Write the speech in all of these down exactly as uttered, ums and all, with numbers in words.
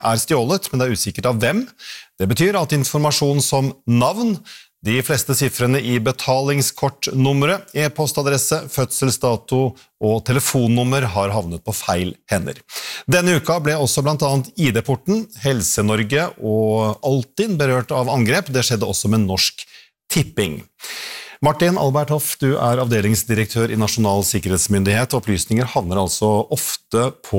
er stjålet, men det er usikkert av hvem. Det betyr at informasjon som navn, de fleste siffrene i betalingskortnummeret, e-postadresse, fødselsdato og telefonnummer har havnet på feil hender. Denne uka ble også blant annet I D-porten, Helse-Norge og Altinn berørt av angrep. Det skjedde også med Norsk Tipping. Martin Alberthoff, du er avdelingsdirektør I Nasjonal Sikkerhetsmyndighet. Opplysninger havner altså ofte på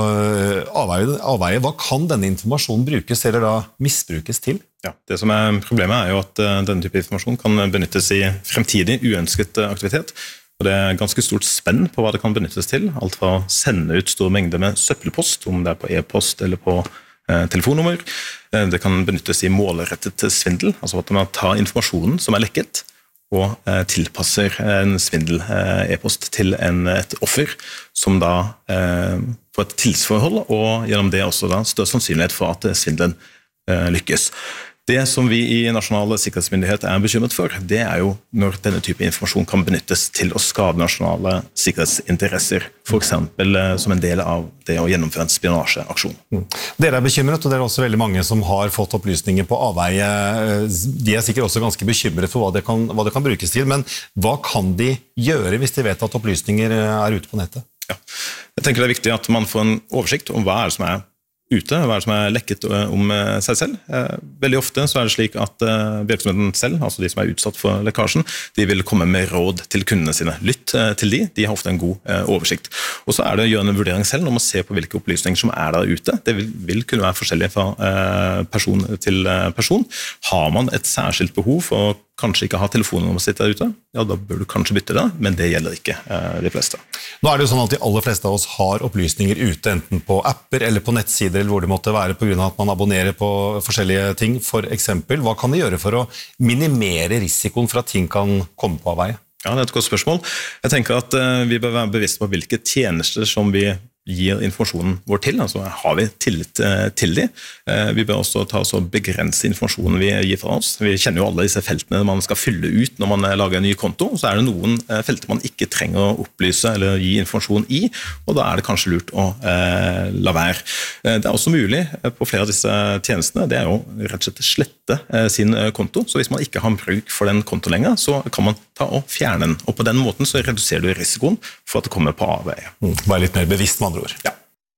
avveie. avveie. Hva kan denne informasjonen brukes eller da misbrukes til? Ja, det som er problemet er jo at denne type informasjon kan benyttes I fremtidig uønsket aktivitet. Og det er ganske stort spenn på hva det kan benyttes til. Alt fra å sende ut store mengder med søppelpost, om det er på e-post eller på eh, telefonnummer. Det kan benyttes I målrettet svindel, altså at man tar informasjonen som er lekket, og eh, tilpasser en svindel eh, e-post til en, et offer, som da eh, får et tilsforhold, og gjennom det også da større sannsynlighet for at svindelen eh, lykkes. Det som vi I Nasjonal Sikkerhetsmyndighet er bekymret for, det er jo når denne type informasjon kan benyttes til å skade nasjonale sikkerhetsinteresser, for eksempel eh, som en del av det å gjennomføre en spionasjeaksjon. Mm. Dere er bekymret, og det er også veldig mange som har fått opplysninger på avveie. De er sikkert også ganske bekymret for hva det kan, hva det kan brukes til, men hva kan de gjøre hvis de vet at opplysninger er ute på nettet? Ja. Jeg tenker det er viktig at man får en oversikt om hva er det som er ute, hva er det som er lekket om seg selv. Veldig ofte så er det slik at virksomheten selv, altså de som er utsatt for lekkasjen, de vil komme med råd til kundene sine. Lytt til de, de har ofte en god oversikt. Og så er det å gjøre en vurdering selv når man ser på hvilke opplysninger som er der ute. Det vil, vil kunne være forskjellig fra person til person. Har man et særskilt behov for å kanskje ikke ha telefonnummeret sitt der ute, ja, da bør du kanskje bytte det, men det gjelder ikke eh, de fleste. Nå er det jo sånn at de aller fleste av oss har opplysninger ute, enten på apper eller på nettsider, eller hvor det måtte være, på grunn av at man abonnerer på forskjellige ting. For eksempel, hva kan vi gjøre for å minimere risikoen for at ting kan komme på avveie? Ja, det er et godt spørsmål. Jeg tenker at eh, vi bør være bevisste på hvilke tjenester som vi gir informasjonen vår til, altså har vi tillit eh, til de. Eh, vi bør også ta oss og begrense informasjonen vi gir fra oss. Vi kjenner jo alle disse feltene man skal fylle ut når man lager en ny konto, så er det noen eh, felter man ikke trenger å opplyse eller gi informasjon I, og da er det kanskje lurt å eh, la være. Eh, det er også mulig eh, på flere av disse tjenestene, det er jo rett og slett slette eh, sin konto, så hvis man ikke har bruk for den konto lenger, så kan man ta og fjerne den, og på den måten så reduserer du risikoen for at det kommer på avveie. Mm, bare litt mer bevisst man. Ja.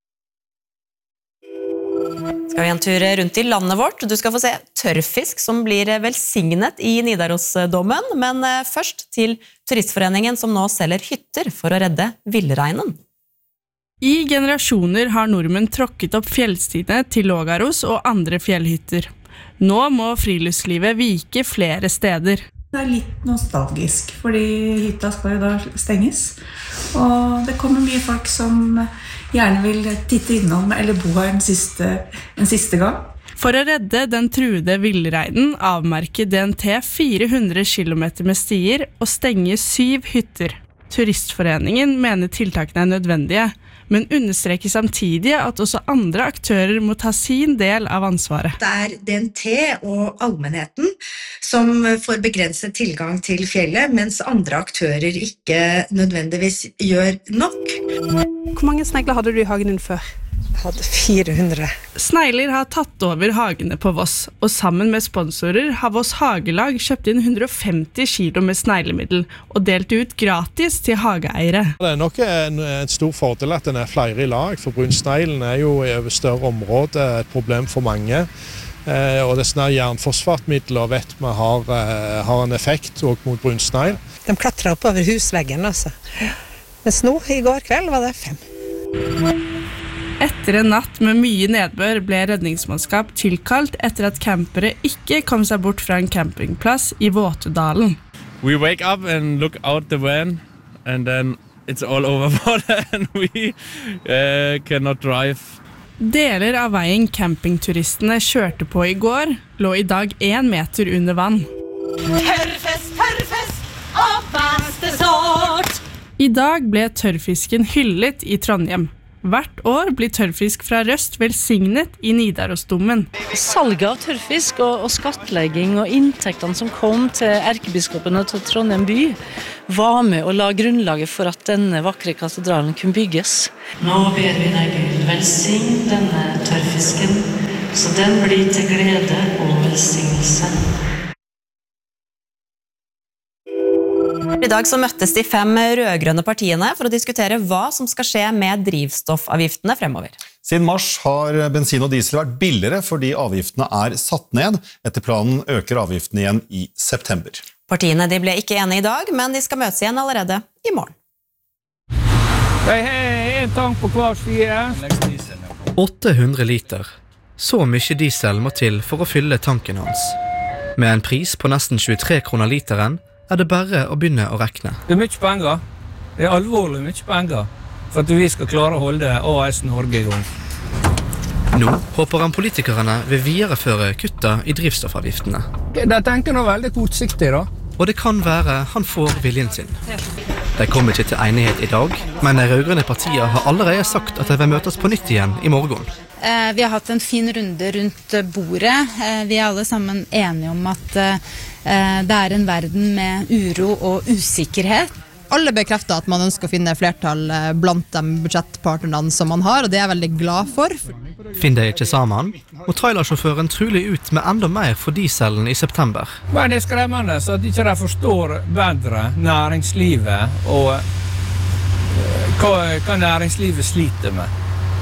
Skal vi en tur rundt I landet vårt. Du skal få se tørrfisk som blir velsignet I Nidarosdomen, men først til Turistforeningen som nå selger hytter for å redde villreinen. I generasjoner har nordmenn tråkket opp fjellstigene til Lågaros og andre fjellhytter. Nå må friluftslivet vike flere steder. Det er litt nostalgisk, fordi hytta skal jo da stenges. Og det kommer mye folk som gjerne vil titte innom eller bo her en siste, en siste gang. For å redde den truede villreinen avmerker D N T fire hundre kilometer med stier og stenger syv hytter. Turistforeningen mener tiltakene er nødvendige, men understreker samtidig at også andre aktører må ta sin del av ansvaret. Det er D N T og allmennheten som får begrenset tilgang til fjellet, mens andre aktører ikke nødvendigvis gjør nok. Hvor mange snegler hadde du I hagen din før? Jeg hadde fire hundre. Snegler har tatt over hagene på Voss, og sammen med sponsorer har Voss Hagelag kjøpt inn hundre og femti kilo med sneglemiddel og delt ut gratis til hageeiere. Det er nok en, en stor fordel at den er flere I lag, for brunsneglen er jo over større område et problem for mange. Eh, og disse jernfosfatmidler vet vi har, eh, har en effekt også mot brunsnegl. De klatrer opp over husveggen, altså. Mens nå, I går kveld, var det fem. Etter en natt med mye nedbør ble redningsmannskap tilkalt etter at campere ikke kom seg bort fra en campingplass I Våtedalen. We wake up and look out the van and then it's all over water and we uh, cannot drive. Deler av veien campingturistene kjørte på I går lå I dag en meter under vann. Tørrfest, tørrfest, av beste sort! I dag ble tørrfisken hyllet I Trondheim. Hvert år blir tørrfisk fra Røst velsignet I Nidarosdomen. Salget av tørrfisk og, og skattlegging og inntektene som kom til erkebiskopen og til Trondheim by var med å la grunnlaget for at denne vakre katedralen kunne bygges. Nå ber vi deg Gud velsign denne tørrfisken Så den blir til glede og velsignelse. I dag så møttes de fem rødgrønne partiene for å diskutere hva som skal skje med drivstoffavgiftene fremover. Siden mars har bensin og diesel vært billigere fordi avgiftene er satt ned. Etter planen øker avgiftene igjen i september. Partiene de ble ikke enige i dag, men de skal møtes igjen allerede i morgen. Hei, hei, en tank på hver side. åtte hundre liter. Så mye diesel må til for å fylle tanken hans. Med en pris på nesten tjuetre kroner literen, er det bare å begynne å rekne. Det er mye penger. Det er alvorlig mye penger for at vi skal klare å holde A S Norge i gang. Nå håper han politikerne vil videreføre kutta i drivstoffavgiftene. De tenker nå veldig kortsiktig da. Og det kan være han får viljen sin. De kommer ikke til enighet i dag, men de rødgrønne partier har allerede sagt at de vil møtes på nytt igjen i morgen. Vi har hatt en fin runde rundt bordet. Vi er alle sammen enige om at det er en verden med uro og usikkerhet. Alle bekrefter at man ønsker å finne flertall blant de budsjettpartnerne som man har, og det er jeg veldig glad for. Finner de ikke sammen, må trailersjåføren trolig ut med enda mer for dieselen i september. Men det er skremmende, så at ikke de forstår bedre næringslivet og hva, hva næringslivet sliter med.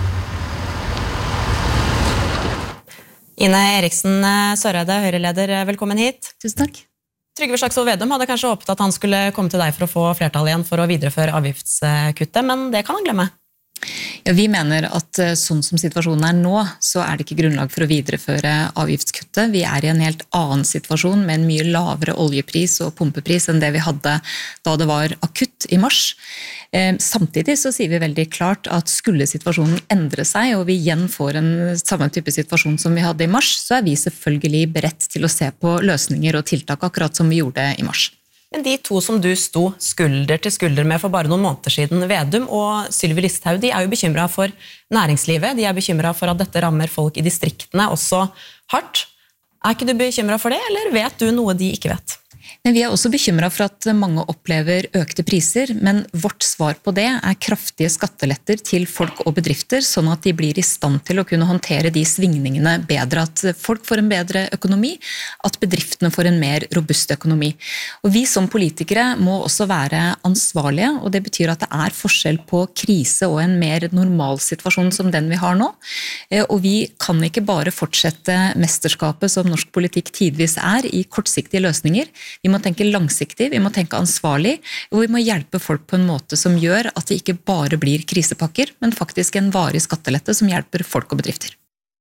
Ine Eriksen Søreide, Høyre-leder, velkommen hit. Tusen takk. Trygve Slagsvold Vedum hadde kanskje håpet at han skulle komme til deg for å få flertall igjen for å videreføre avgiftskuttet, men det kan han glemme. Ja, vi mener at sånn som situasjonen er nå, så er det ikke grunnlag for å videreføre avgiftskuttet. Vi er i en helt annen situasjon med en mye lavere oljepris og pumpepris enn det vi hadde da det var akutt i mars. Samtidig så sier vi veldig klart at skulle situasjonen endre seg, og vi igjen får en samme type situasjon som vi hadde i mars, så er vi selvfølgelig beredt til å se på løsninger og tiltak akkurat som vi gjorde i mars. Men de to som du sto skulder til skulder med for bare noen måneder siden, Vedum og Sylvi Listhaug, de er jo bekymret for næringslivet, de er bekymret for at dette rammer folk i distriktene også hardt. Er ikke du bekymret for det, eller vet du noe de ikke vet? Men vi er også bekymret for at mange opplever økte priser, men vårt svar på det er kraftige skatteletter til folk og bedrifter, sånn at de blir i stand til å kunne håndtere de svingningene bedre, at folk får en bedre økonomi, at bedriftene får en mer robust økonomi. Og vi som politikere må også være ansvarlige, og det betyr at det er forskjell på krise og en mer normal situasjon som den vi har nå. Og vi kan ikke bare fortsette mesterskapet som norsk politikk tidvis er i kortsiktige løsninger. Vi må tenke langsiktig, vi må tenke ansvarlig, og vi må hjelpe folk på en måte som gjør at det ikke bare blir krisepakker, men faktisk en varig skattelette som hjelper folk og bedrifter.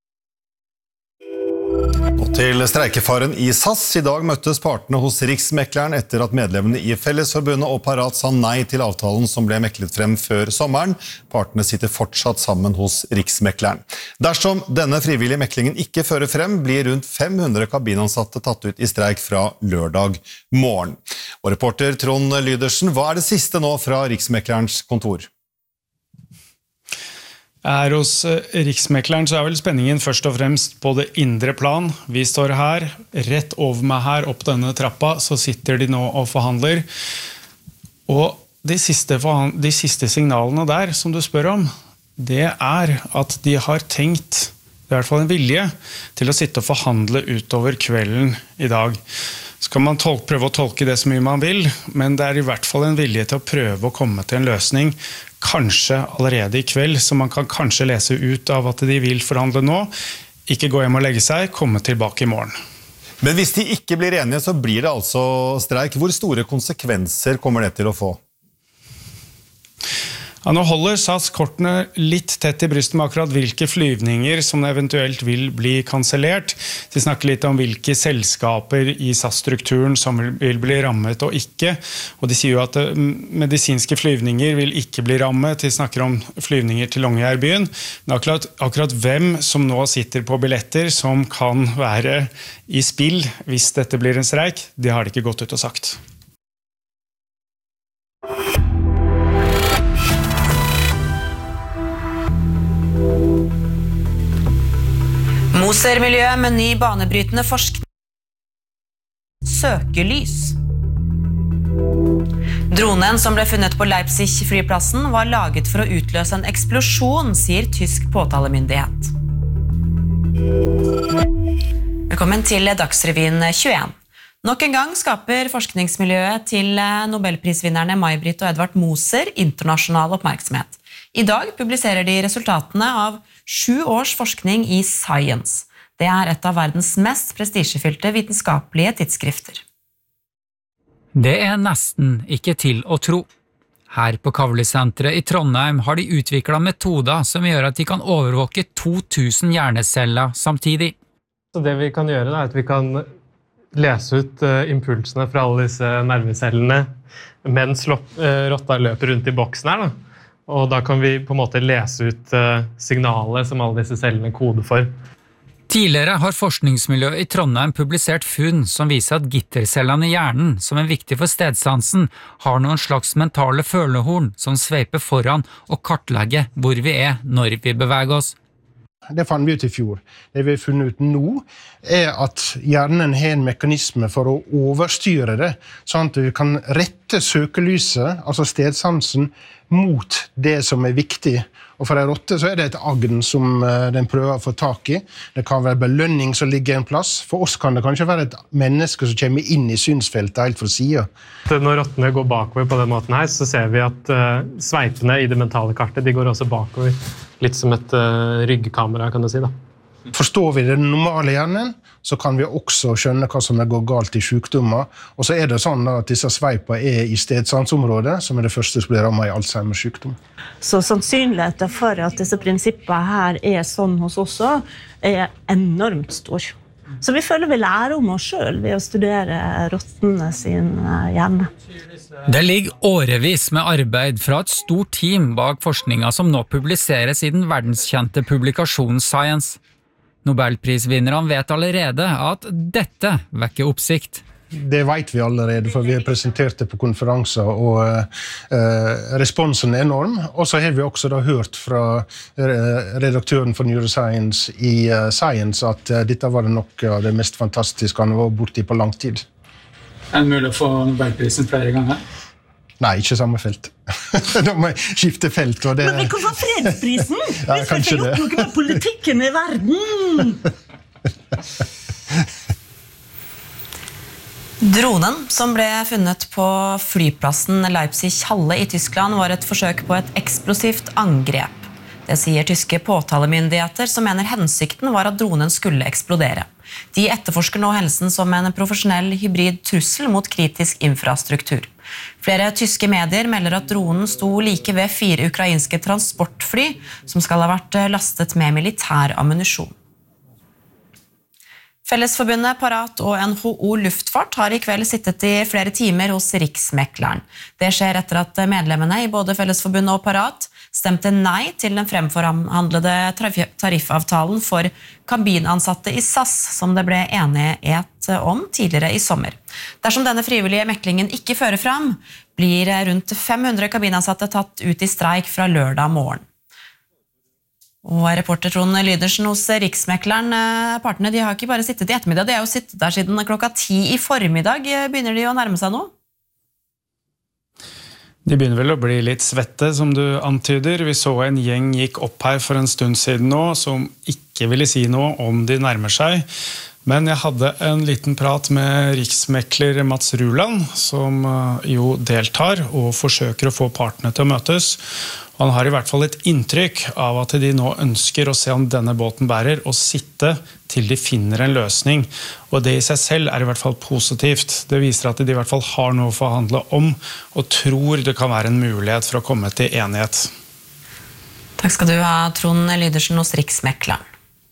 Og til streikefaren i S A S. I dag møttes partene hos Riksmekleren etter at medlemmene i Fellesforbundet og Parat sa nei til avtalen som ble meklet frem før sommeren. Partene sitter fortsatt sammen hos Riksmekleren. Dersom denne frivillige meklingen ikke fører frem, blir rundt fem hundre kabinansatte tatt ut i streik fra lørdag morgen. Og reporter Trond Lydersen, hva er det siste nå fra Riksmeklerens kontor? Her hos Riksmekleren så er vel spenningen først og fremst på det indre plan. Vi står her, rett over meg her, opp denne trappa, så sitter de nå og forhandler. Og de siste, de siste signalene der, som du spør om, det er at de har tenkt, i hvert fall en vilje, til å sitte og forhandle utover kvelden i dag. Så kan man tolke, prøve å tolke det så mye man vil, men det er i hvert fall en vilje til å prøve å komme til en løsning, kanskje allerede i kveld, så man kan kanskje lese ut av at de vil forhandle nå, ikke gå hjem og legge seg, komme tilbake i morgen. Men hvis de ikke blir enige, så blir det altså streik. Hvor store konsekvenser kommer det til å få? Ja, nå holder S A S kortene litt tett i brystet med akkurat hvilke flyvninger som eventuelt vil bli kansellert. De snakker litt om hvilke selskaper i S A S-strukturen som vil bli rammet og ikke. Og de sier jo at medisinske flyvninger vil ikke bli rammet. De snakker om flyvninger til Longyearbyen. Men akkurat, akkurat hvem som nå sitter på billetter som kan være i spill hvis dette blir en streik, det har de ikke gått ut og sagt. Moser-miljø med ny banebrytende forskning. Søkelys. Dronen som ble funnet på Leipzig-flyplassen var laget for å utløse en eksplosjon, sier tysk påtalemyndighet. Velkommen til Dagsrevyen tjueen. Nok en gang skaper forskningsmiljøet til Nobelprisvinnerne May-Britt og Edvard Moser internasjonal oppmerksomhet. I dag publiserer de resultatene av sju års forskning i Science. Det er et av verdens mest prestisjefylte vitenskapelige tidsskrifter. Det er nesten ikke til å tro. Her på Kavli-senteret i Trondheim har de utviklet metoder som gjør at de kan overvåke to tusen hjerneceller samtidig. Så det vi kan gjøre er at vi kan lese ut uh, impulsene fra alle disse nervecellene mens uh, rotta løper rundt i boksen her. Da. Og da kan vi på en måte lese ut uh, signalet som alle disse cellene koder for. Tidligere har forskningsmiljøet i Trondheim publisert funn som viser at gittercellene i hjernen, som er viktig for stedsansen, har noen slags mentale følehorn som sveiper foran og kartlegger hvor vi er når vi beveger oss. Det fant vi ut i fjor. Det vi har funnet ut nå er at hjernen har en mekanisme for å overstyre det, sånn at vi kan rette søkelyset, altså stedsansen, mot det som er viktig. Og for en rotte så er det et agn som den prøver å få tak i. Det kan være belønning som ligger en plass. For oss kan det kanskje være et menneske som kommer inn i synsfeltet helt fra siden. Når rottene går bakover på den måten her, så ser vi at uh, sveipene i det mentale kartet, de går også bakover. Litt som et uh, ryggkamera, kan du si da. Forstår vi den normale hjernen, så kan vi også skjønne hva som går galt i sykdommer. Og så er det sånn da, at disse sveipene er i stedsansområdet, som er det første som blir rammet i Alzheimers sykdom. Så sannsynligheten for at disse prinsippene her er sånn hos oss også, er enormt stor. Så vi føler vi lærer om oss selv ved å studere rottene sin hjerne. Det ligger årevis med arbeid fra et stort team bak forskningen som nå publiseres i den verdenskjente publikasjonen Science. Nobelprisvinnerne vet allerede at dette vekker oppsikt. Det vet vi allerede, for vi har presentert det på konferanser, og eh, responsen er enorm. Og så har vi også da hørt fra eh, redaktøren for Neuroscience i eh, Science at eh, dette var det nok av det mest fantastiske han var borti på lang tid. Er det mulig å få Nobelprisen flere ganger? Nei, ikke samme felt. Da må jeg skifte felt. Og det... Men vi kan få fredsprisen! Ja, vi skal ikke gjøre noe med politikken i verden! Dronen som ble funnet på flyplassen Leipzig-Halle i Tyskland var et forsøk på et eksplosivt angrep. Det sier tyske påtalemyndigheter som mener hensikten var at dronen skulle eksplodere. De etterforsker nå hendelsen som en profesjonell hybrid trussel mot kritisk infrastruktur. Flere tyske medier melder at dronen sto like ved fire ukrainske transportfly som skal ha vært lastet med militær ammunisjon. Fellesforbundet Parat og N H O Luftfart har i kveld sittet i flere timer hos Riksmekleren. Det skjer etter at medlemmene i både Fellesforbundet og Parat stemte nei til den fremforhandlede tariffavtalen for kabinansatte i S A S, som det ble enighet om tidligere i sommer. Dersom denne frivillige meklingen ikke fører fram, blir rundt fem hundre kabinansatte tatt ut i streik fra lørdag morgen. Og reporter Trond Lydersen hos Riksmekleren, partene de har ikke bare sittet i ettermiddag, de har jo sittet der siden klokka ti i formiddag. Begynner de å nærme seg nå? De begynner vel å bli litt svette, som du antyder. Vi så en gjeng gikk opp her for en stund siden nå, som ikke ville si noe om de nærmer seg. Men jeg hadde en liten prat med riksmekler Mats Ruland, som jo deltar og forsøker å få partene til å møtes. Han har i hvert fall et inntrykk av at de nå ønsker å se om denne båten bærer og sitte til de finner en løsning. Og det i seg selv er i hvert fall positivt. Det viser at de i hvert fall har noe å forhandle om og tror det kan være en mulighet for å komme til enighet. Takk skal du ha, Trond Lydersen hos Riksmekleren.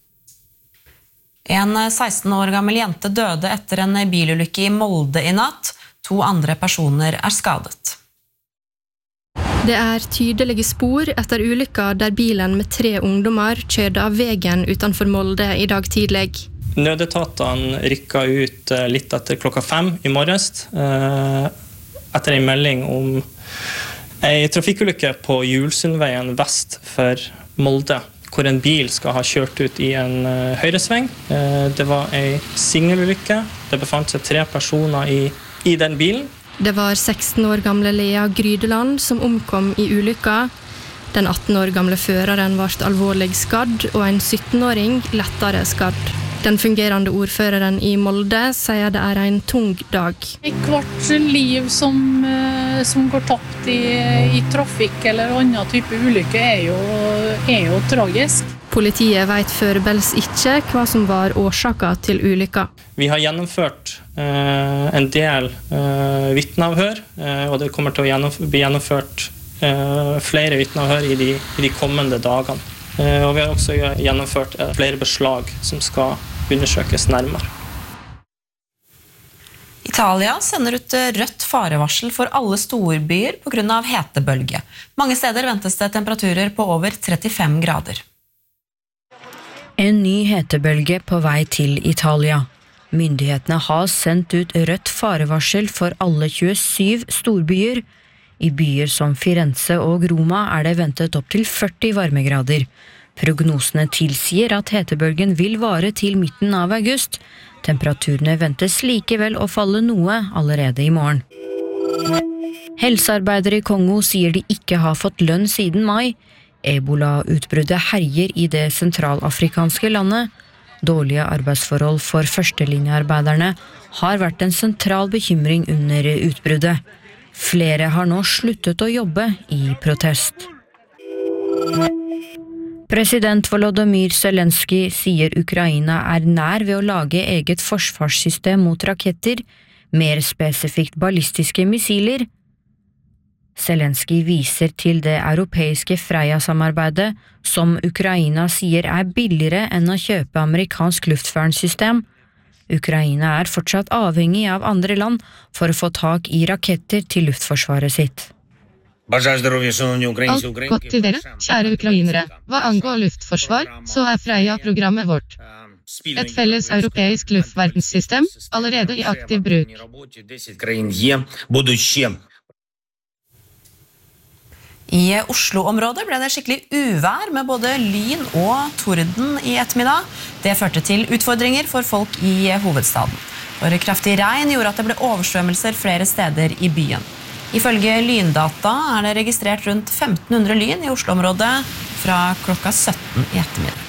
En seksten år gammel jente døde etter en bilulykke i Molde i natt. To andre personer er skadet. Det er tydelige spor etter ulykka der bilen med tre ungdommer kjørte av veien utenfor Molde i dag tidlig. Nødetatene rykket ut litt etter klokka fem i morges, etter en melding om en trafikkulykke på Julsundveien vest for Molde, hvor en bil skal ha kjørt ut i en høyresving. Det var en singelulykke. Det befant seg tre personer i, i den bilen. Det var seksten år gamle Lea Grydeland som omkom i ulykka. Den atten år gamle føreren ble alvorlig skadd, og en sytten-åring lettere skadd. Den fungerende ordføreren i Molde sier det er en tung dag. Hvert liv som, som går tapt i, i trafikk eller annen type ulykke er jo, er jo tragisk. Politiet vet foreløpig ikke hva som var årsaken til ulykka. Vi har gjennomført eh, en del eh, vitneavhør, eh, og det kommer til å gjennomf- bli gjennomført eh, flere vitneavhør i de, i de kommende dagene. Eh, og vi har også gjennomført eh, flere beslag som skal undersøkes nærmere. Italia sender ut rødt farevarsel for alle storbyer på grunn av hetebølge. Mange steder ventes det temperaturer på over trettifem grader. En ny hetebølge på vei til Italia. Myndighetene har sendt ut rødt farevarsel for alle tjuesyv storbyer. I byer som Firenze og Roma er det ventet opp til førti varmegrader. Prognosene tilsier at hetebølgen vil vare til midten av august. Temperaturene ventes likevel å falle noe allerede i morgen. Helsearbeidere i Kongo sier de ikke har fått lønn siden mai. Ebola-utbruddet herjer i det sentralafrikanske landet. Dårlige arbeidsforhold for førstelinjearbeiderne har vært en sentral bekymring under utbruddet. Flere har nå sluttet å jobbe i protest. President Volodymyr Zelensky sier Ukraina er nær ved å lage eget forsvarssystem mot raketter, mer spesifikt ballistiske missiler. Zelensky viser til det europeiske Freia-samarbeidet, som Ukraina sier er billigere enn å kjøpe amerikansk luftvernssystem. Ukraina er fortsatt avhengig av andre land for å få tak i raketter til luftforsvaret sitt. Alt godt til dere, kjære ukrainere. Hva angår luftforsvar, så er Freia-programmet vårt. Et felles europeisk luftverdenssystem, allerede i aktiv bruk. I Oslo-området ble det skikkelig uvær med både lyn og torden i ettermiddag. Det førte til utfordringer for folk i hovedstaden. For kraftig regn gjorde at det ble oversvømmelser flere steder i byen. Ifølge Lyndata er det registrert rundt femten hundre lyn i Oslo-området fra klokka sytten i ettermiddag.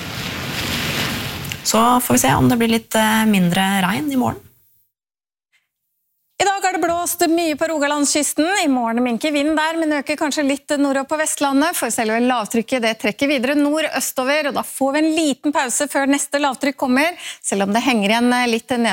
Så får vi se om det blir litt mindre regn i morgen. I dag har det blåst mye på Rogalandskysten. I morgen minker vinden der, men øker kanskje litt nord på Vestlandet, for selve lavtrykket det trekker videre nord-østover, og da får vi en liten pause før neste lavtrykk kommer, selv om det henger igjen litt ned.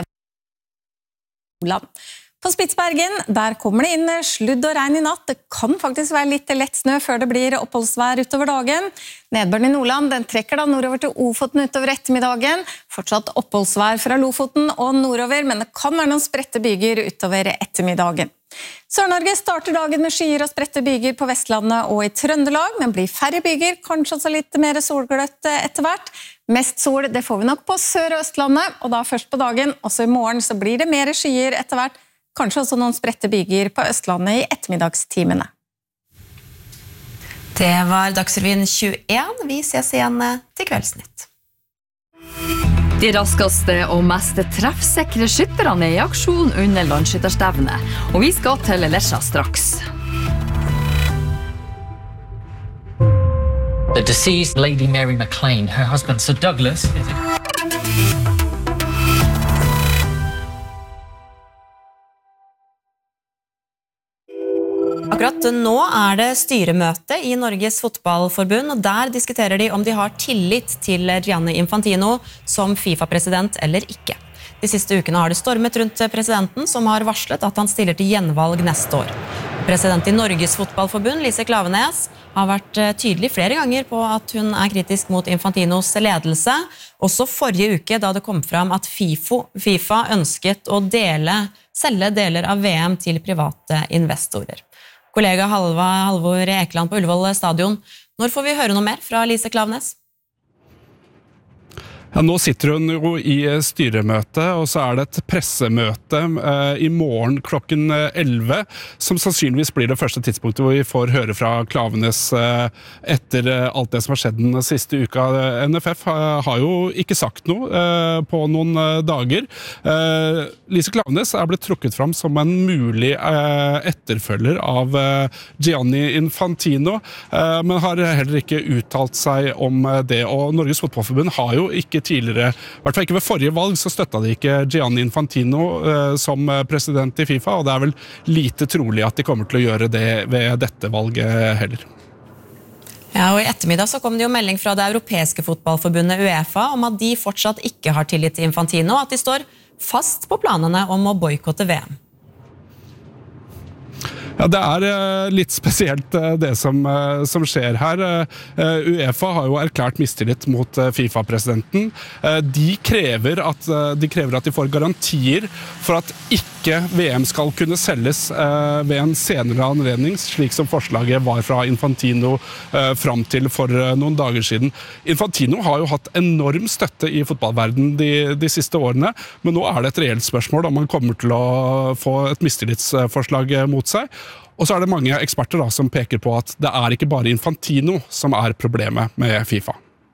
På Spitsbergen, der kommer det inn sludd og regn i natt. Det kan faktisk være litt lett snø før det blir oppholdsvær utover dagen. Nedbøren i Nordland, den trekker da nordover til Ofoten utover ettermiddagen. Fortsatt oppholdsvær fra Lofoten og nordover, men det kan være noen spredte byger utover ettermiddagen. Sør-Norge starter dagen med skyer og spredte byger på Vestlandet og i Trøndelag, men blir færre byger, kanskje også litt mer solgløtt etter hvert. Mest sol, det får vi nok på Sør- og Østlandet, og da først på dagen, også i morgen, så blir det mer skyer etter hvert. Kanskje også noen spredte byger på Østlandet i ettermiddagstimene. Det var Dagsrevyen tjueen. Vi ses igjen til Kveldsnytt. De raskeste og mest treffsikre skytterne er i aksjon under landsskytterstevnet, og vi skal til Lesja straks. The deceased Lady Mary McLean, her husband Sir Douglas, is Akkurat nå er det styremøte i Norges fotballforbund, og der diskuterer de om de har tillit til Gianni Infantino som FIFA-president eller ikke. De siste ukene har det stormet rundt presidenten, som har varslet at han stiller til gjenvalg neste år. President i Norges fotballforbund, Lise Klaveness, har vært tydelig flere ganger på at hun er kritisk mot Infantinos ledelse. Også forrige uke, da det kom fram at FIFA ønsket å dele, selge deler av V M til private investorer. Kollega Halvor Ekeland på Ullevål stadion. Når får vi høre noe mer fra Lise Klaveness? Ja, nå sitter hun jo i styremøte, og så er det et pressemøte eh, i morgen klokken elleve, som sannsynligvis blir det første tidspunktet hvor vi får høre fra Klaveness eh, etter eh, alt det som har skjedd den siste uka. N F F har, har jo ikke sagt noe eh, på noen eh, dager. Eh, Lise Klaveness er blitt trukket fram som en mulig eh, etterfølger av eh, Gianni Infantino, eh, men har heller ikke uttalt seg om det, og Norges fotballforbund har jo ikke tidligere, i hvert fall ikke ved forrige valg, så støtta de ikke Gianni Infantino eh, som president i FIFA, og det er vel lite trolig at de kommer til å gjøre det ved dette valget heller. Ja, og I ettermiddag så kom det jo melding fra det europeiske fotballforbundet UEFA om at de fortsatt ikke har tillit til Infantino, og at de står fast på planene om å boykotte V M. Ja, det er litt spesielt det som, som skjer her. UEFA har jo erklært mistillit mot FIFA-presidenten. De krever, at, de krever at de får garantier for at ikke V M skal kunne selges ved en senere anledning, slik som forslaget var fra Infantino fram til for noen dager siden. Infantino har jo hatt enorm støtte i fotballverdenen de, de siste årene, men nå er det et reelt spørsmål om han kommer til å få et mistillitsforslag mot seg. Og så er det mange eksperter da, som peker på at det er ikke bare Infantino som er problemet med FIFA.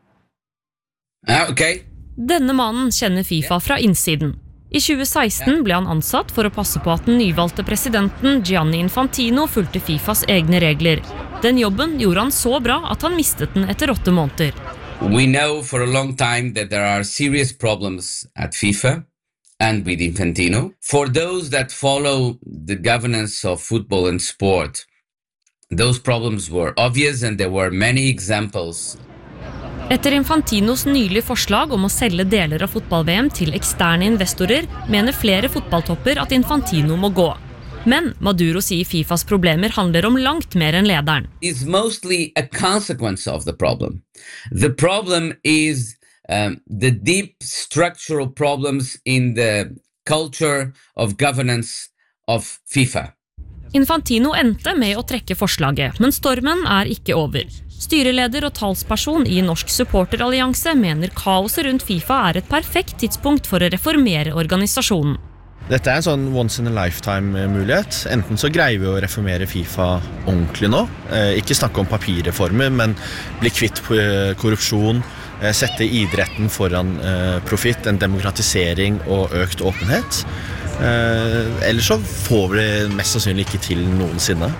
Ja, ok. Denne mannen kjenner FIFA fra innsiden. I tjue seksten ble han ansatt for å passe på at den nyvalgte presidenten Gianni Infantino fulgte FIFAs egne regler. Den jobben gjorde han så bra at han mistet den etter åtte måneder. We know for a long time that there are serious problems at FIFA and with Infantino. For those that follow the governance of football and sport, those problems were obvious and there were many examples. Etter Infantinos nylige forslag om å selge deler av fotball-V M til eksterne investorer, mener flere fotballtopper at Infantino må gå. Men Maduro sier FIFAs problemer handler om langt mer enn lederen. It's mostly a consequence of the problem. The problem is um, the deep structural problems in the culture of governance of FIFA. Infantino endte med å trekke forslaget, men stormen er ikke over. Styreleder og talsperson i Norsk supporterallianse mener kaoset rundt FIFA er et perfekt tidspunkt for å reformere organisasjonen. Dette er en sånn once in a lifetime mulighet. Enten så greier vi å reformere FIFA ordentlig nå, ikke snakke om papirreformer, men bli kvitt korrupsjon, sette idretten foran profitt, en demokratisering og økt åpenhet. Ellers så får vi det mest sannsynlig ikke til noensinne.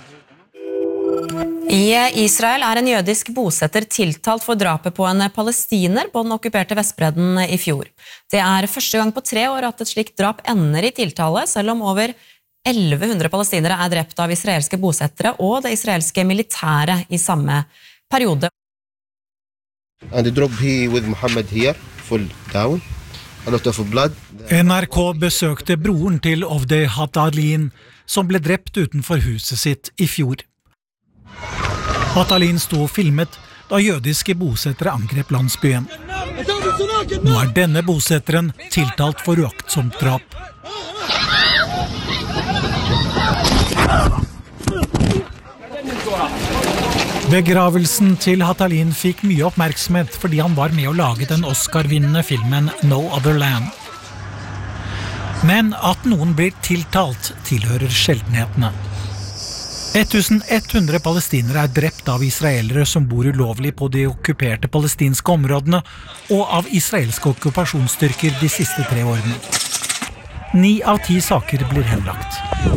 I Israel er en jødisk bosetter tiltalt for drapet på en palestiner på den okkuperte Vestbredden i fjor. Det er første gang på tre år at et slikt drap ender i tiltale, selv om over elleve hundre palestinere er drept av israelske bosettere og det israelske militære i samme periode. And the drop here with Mohammed here, full down, a lot of blood. N R K besøkte broren til Ovdei Hatalin, som ble drept utenfor huset sitt i fjor. Hatalin sto og filmet da jødiske bosettere angrep landsbyen. Nå er denne bosetteren tiltalt for uaktsomt drap. Begravelsen til Hatalin fikk mye oppmerksomhet fordi han var med å lage den Oscar-vinnende filmen No Other Land. Men at noen blir tiltalt tilhører sjeldenhetene. ellevehundre palestinere er drept av israelere som bor ulovlig på de okkuperte palestinske områdene og av israelske okkupasjonsstyrker de siste tre årene. Ni av ti saker blir henlagt.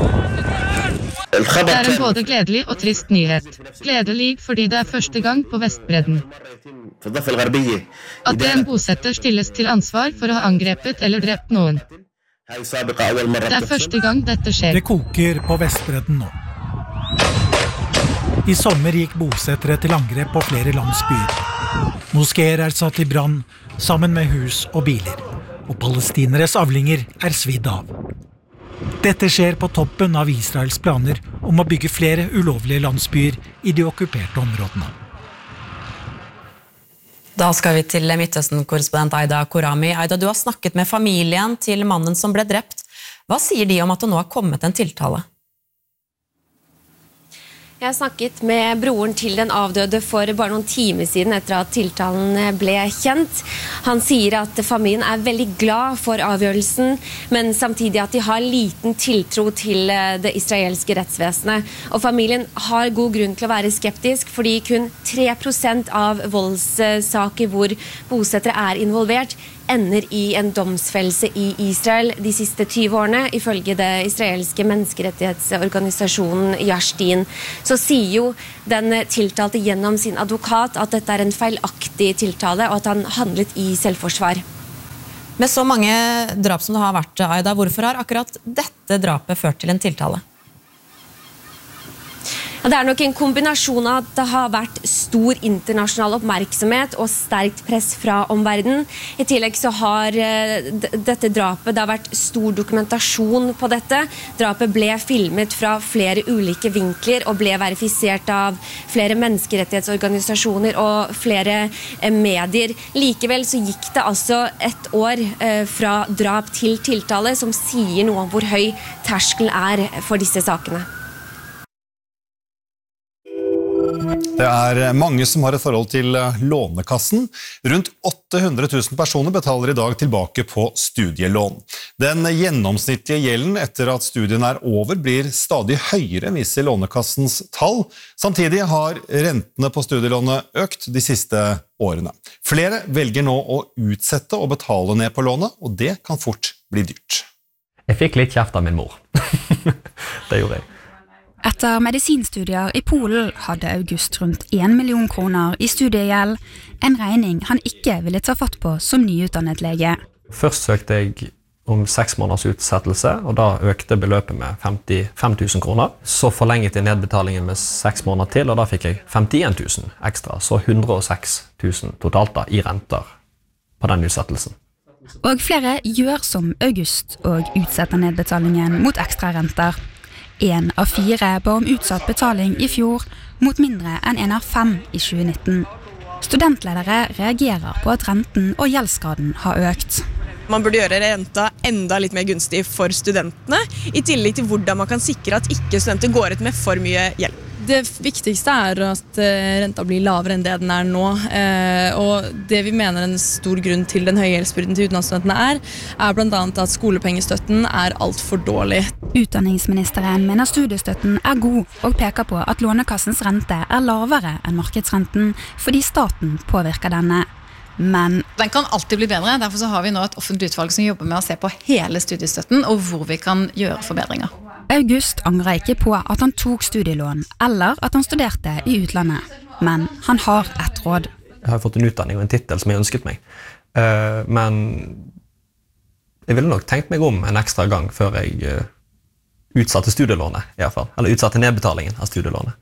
Det er en både gledelig og trist nyhet. Gledelig fordi det er første gang på Vestbredden at en bosetter stilles til ansvar for å ha angrepet eller drept noen. Det er første gang dette skjer. Det koker på Vestbredden nå. I sommer gikk bosettere til angrep på flere landsbyer. Moskeer er satt i brann, sammen med hus og biler, og palestineres avlinger er svidd av. Dette skjer på toppen av Israels planer om å bygge flere ulovlige landsbyer i de okkuperte områdene. Da skal vi til Midtøsten-korrespondent Aida Korami. Aida, du har snakket med familien til mannen som ble drept. Hva sier de om at det nå har kommet en tiltale? Jeg har snakket med broren til den avdøde for bare noen timer siden etter at tiltalen ble kjent. Han sier at familien er veldig glad for avgjørelsen, men samtidig at de har liten tiltro til det israelske rettsvesenet. Og familien har god grunn til å være skeptisk, fordi kun tre prosent av voldssaker hvor bosettere er involvert ender i en domsfellelse i Israel de siste tyve årene, ifølge det israelske menneskerettighetsorganisasjonen Yashdin. Så sier jo den tiltalte gjennom sin advokat at dette er en feilaktig tiltale, og at han handlet i selvforsvar. Med så mange drap som det har vært, Aida, hvorfor har akkurat dette drapet ført til en tiltale? Det er nok en kombinasjon av at det har vært stor internasjonal oppmerksomhet og sterkt press fra omverdenen. I tillegg så har dette drapet, det har vært stor dokumentasjon på dette. Drapet ble filmet fra flere ulike vinkler og ble verifisert av flere menneskerettighetsorganisasjoner og flere medier. Likevel så gikk det altså et år fra drap til tiltale, som sier noe om hvor høy terskelen er for disse sakene. Det er mange som har et forhold til Lånekassen. Rundt åtte hundre tusen personer betaler i dag tilbake på studielån. Den gjennomsnittlige gjelden etter at studien er over blir stadig høyere, viser Lånekassens tall. Samtidig har rentene på studielånet økt de siste årene. Flere velger nå å utsette og betale ned på lånet, og det kan fort bli dyrt. Jeg fikk litt kjeft av min mor. Det gjorde jeg. Etter medisinstudier i Polen hadde August rundt en million kroner i studiegjeld, en regning han ikke ville ta fatt på som nyutdannet lege. Først søkte jeg om seks måneders utsettelse, og da økte beløpet med femtifem tusen kroner. Så forlenget jeg nedbetalingen med seks måneder til, og da fikk jeg femtien tusen ekstra, så hundre og seks tusen totalt da, i renter på den utsettelsen. Og flere gjør som August og utsetter nedbetalingen mot ekstra renter. En av fire ba om utsatt betaling i fjor, mot mindre enn en av fem i tjue nitten. Studentledere reagerer på at renten og gjeldsgraden har økt. Man burde gjøre renta enda litt mer gunstig for studentene, i tillegg til hvordan man kan sikre at ikke studenter går ut med for mye gjeld. Det viktigste er at renta blir lavere enn det den er nå, og det vi mener en stor grunn til den høye gjeldsbyrden til utenlandsstudentene er, er blant annet at skolepengestøtten er alt for dårlig. Utdanningsministeren mener studiestøtten er god, og peker på at Lånekassens rente er lavere enn markedsrenten, fordi staten påvirker denne. Men den kan alltid bli bedre, derfor så har vi nå et offentlig utvalg som jobber med å se på hele studiestøtten, og hvor vi kan gjøre forbedringer. August angrer ikke på at han tok studielån, eller at han studerte i utlandet. Men han har et råd. Jeg har fått en utdanning og en titel som jeg ønsket meg. Men jeg ville nok tenkt meg om en ekstra gang før jeg utsatte studielånet, i hvert fall. Eller utsatte nedbetalingen av studielånet.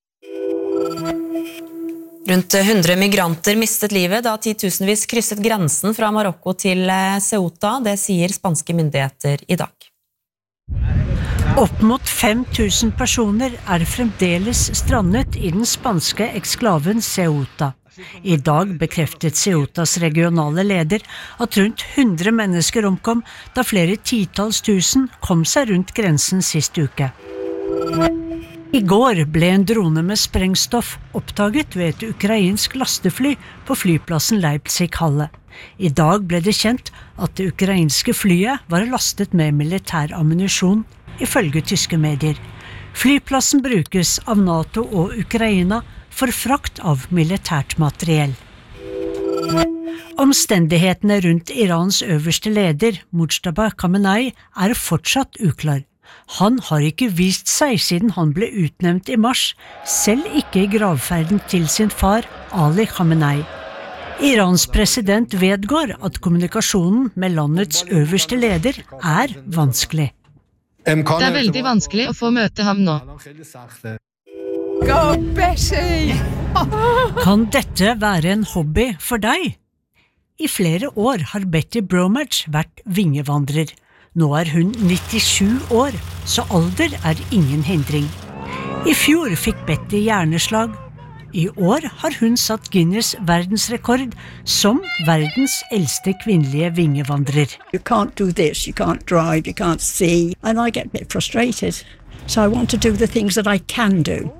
Rundt hundre migranter mistet livet da titusenvis krysset grensen fra Marokko til Ceuta. Det sier spanske myndigheter i dag. Opp mot fem tusen personer er fremdeles strandet i den spanske eksklaven Ceuta. I dag bekreftet Ceutas regionale leder at rundt hundre mennesker omkom da flere titalls tusen kom seg rundt grensen sist uke. I går ble en drone med sprengstoff oppdaget ved et ukrainsk lastefly på flyplassen Leipzig-Halle. I dag ble det kjent at det ukrainske flyet var lastet med militær ammunisjon, ifølge tyske medier. Flyplassen brukes av NATO og Ukraina for frakt av militært materiell. Omstendighetene rundt Irans øverste leder, Mujtaba Khamenei, er fortsatt uklar. Han har ikke vist seg siden han ble utnevnt i mars, selv ikke i gravferden til sin far, Ali Khamenei. Irans president vedgår at kommunikasjonen med landets øverste leder er vanskelig. Det er veldig vanskelig å få møte ham nå. Go, Bessie! Kan dette være en hobby for deg? I flere år har Betty Bromage vært vingevandrer. Nå er hun nittisju år, så alder er ingen hindring. I fjor fikk Betty hjerneslag. I år har hun satt Guinness verdensrekord som verdens eldste kvinnelige vingevandrer. You can't do this, you can't drive, you can't see, and I get a bit frustrated. So I want to do the things that I can do.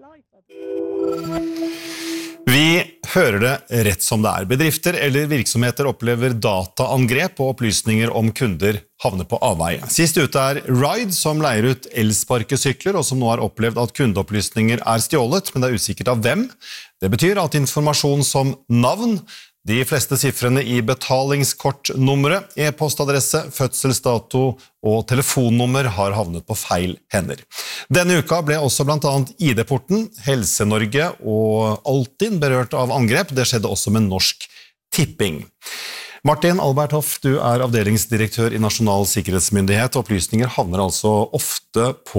Vi hører det rett som det er. Bedrifter eller virksomheter opplever dataangrep og opplysninger om kunder havner på avveie. Sist ute er Ride, som leier ut elsparkesykler, og som nå har opplevd at kundeopplysninger er stjålet, men det er usikkert av hvem. Det betyr at informasjon som navn, De fleste siffrene I betalingskortnummeret, e-postadresse, fødselsdato og telefonnummer har havnet på feil hender. Denne uka ble også blant annet I D-porten, Helse-Norge og Altinn berørt av angrep. Det skjedde også med Norsk Tipping. Martin Alberthoff, du er avdelingsdirektør I Nasjonal Sikkerhetsmyndighet. Opplysninger havner altså ofte på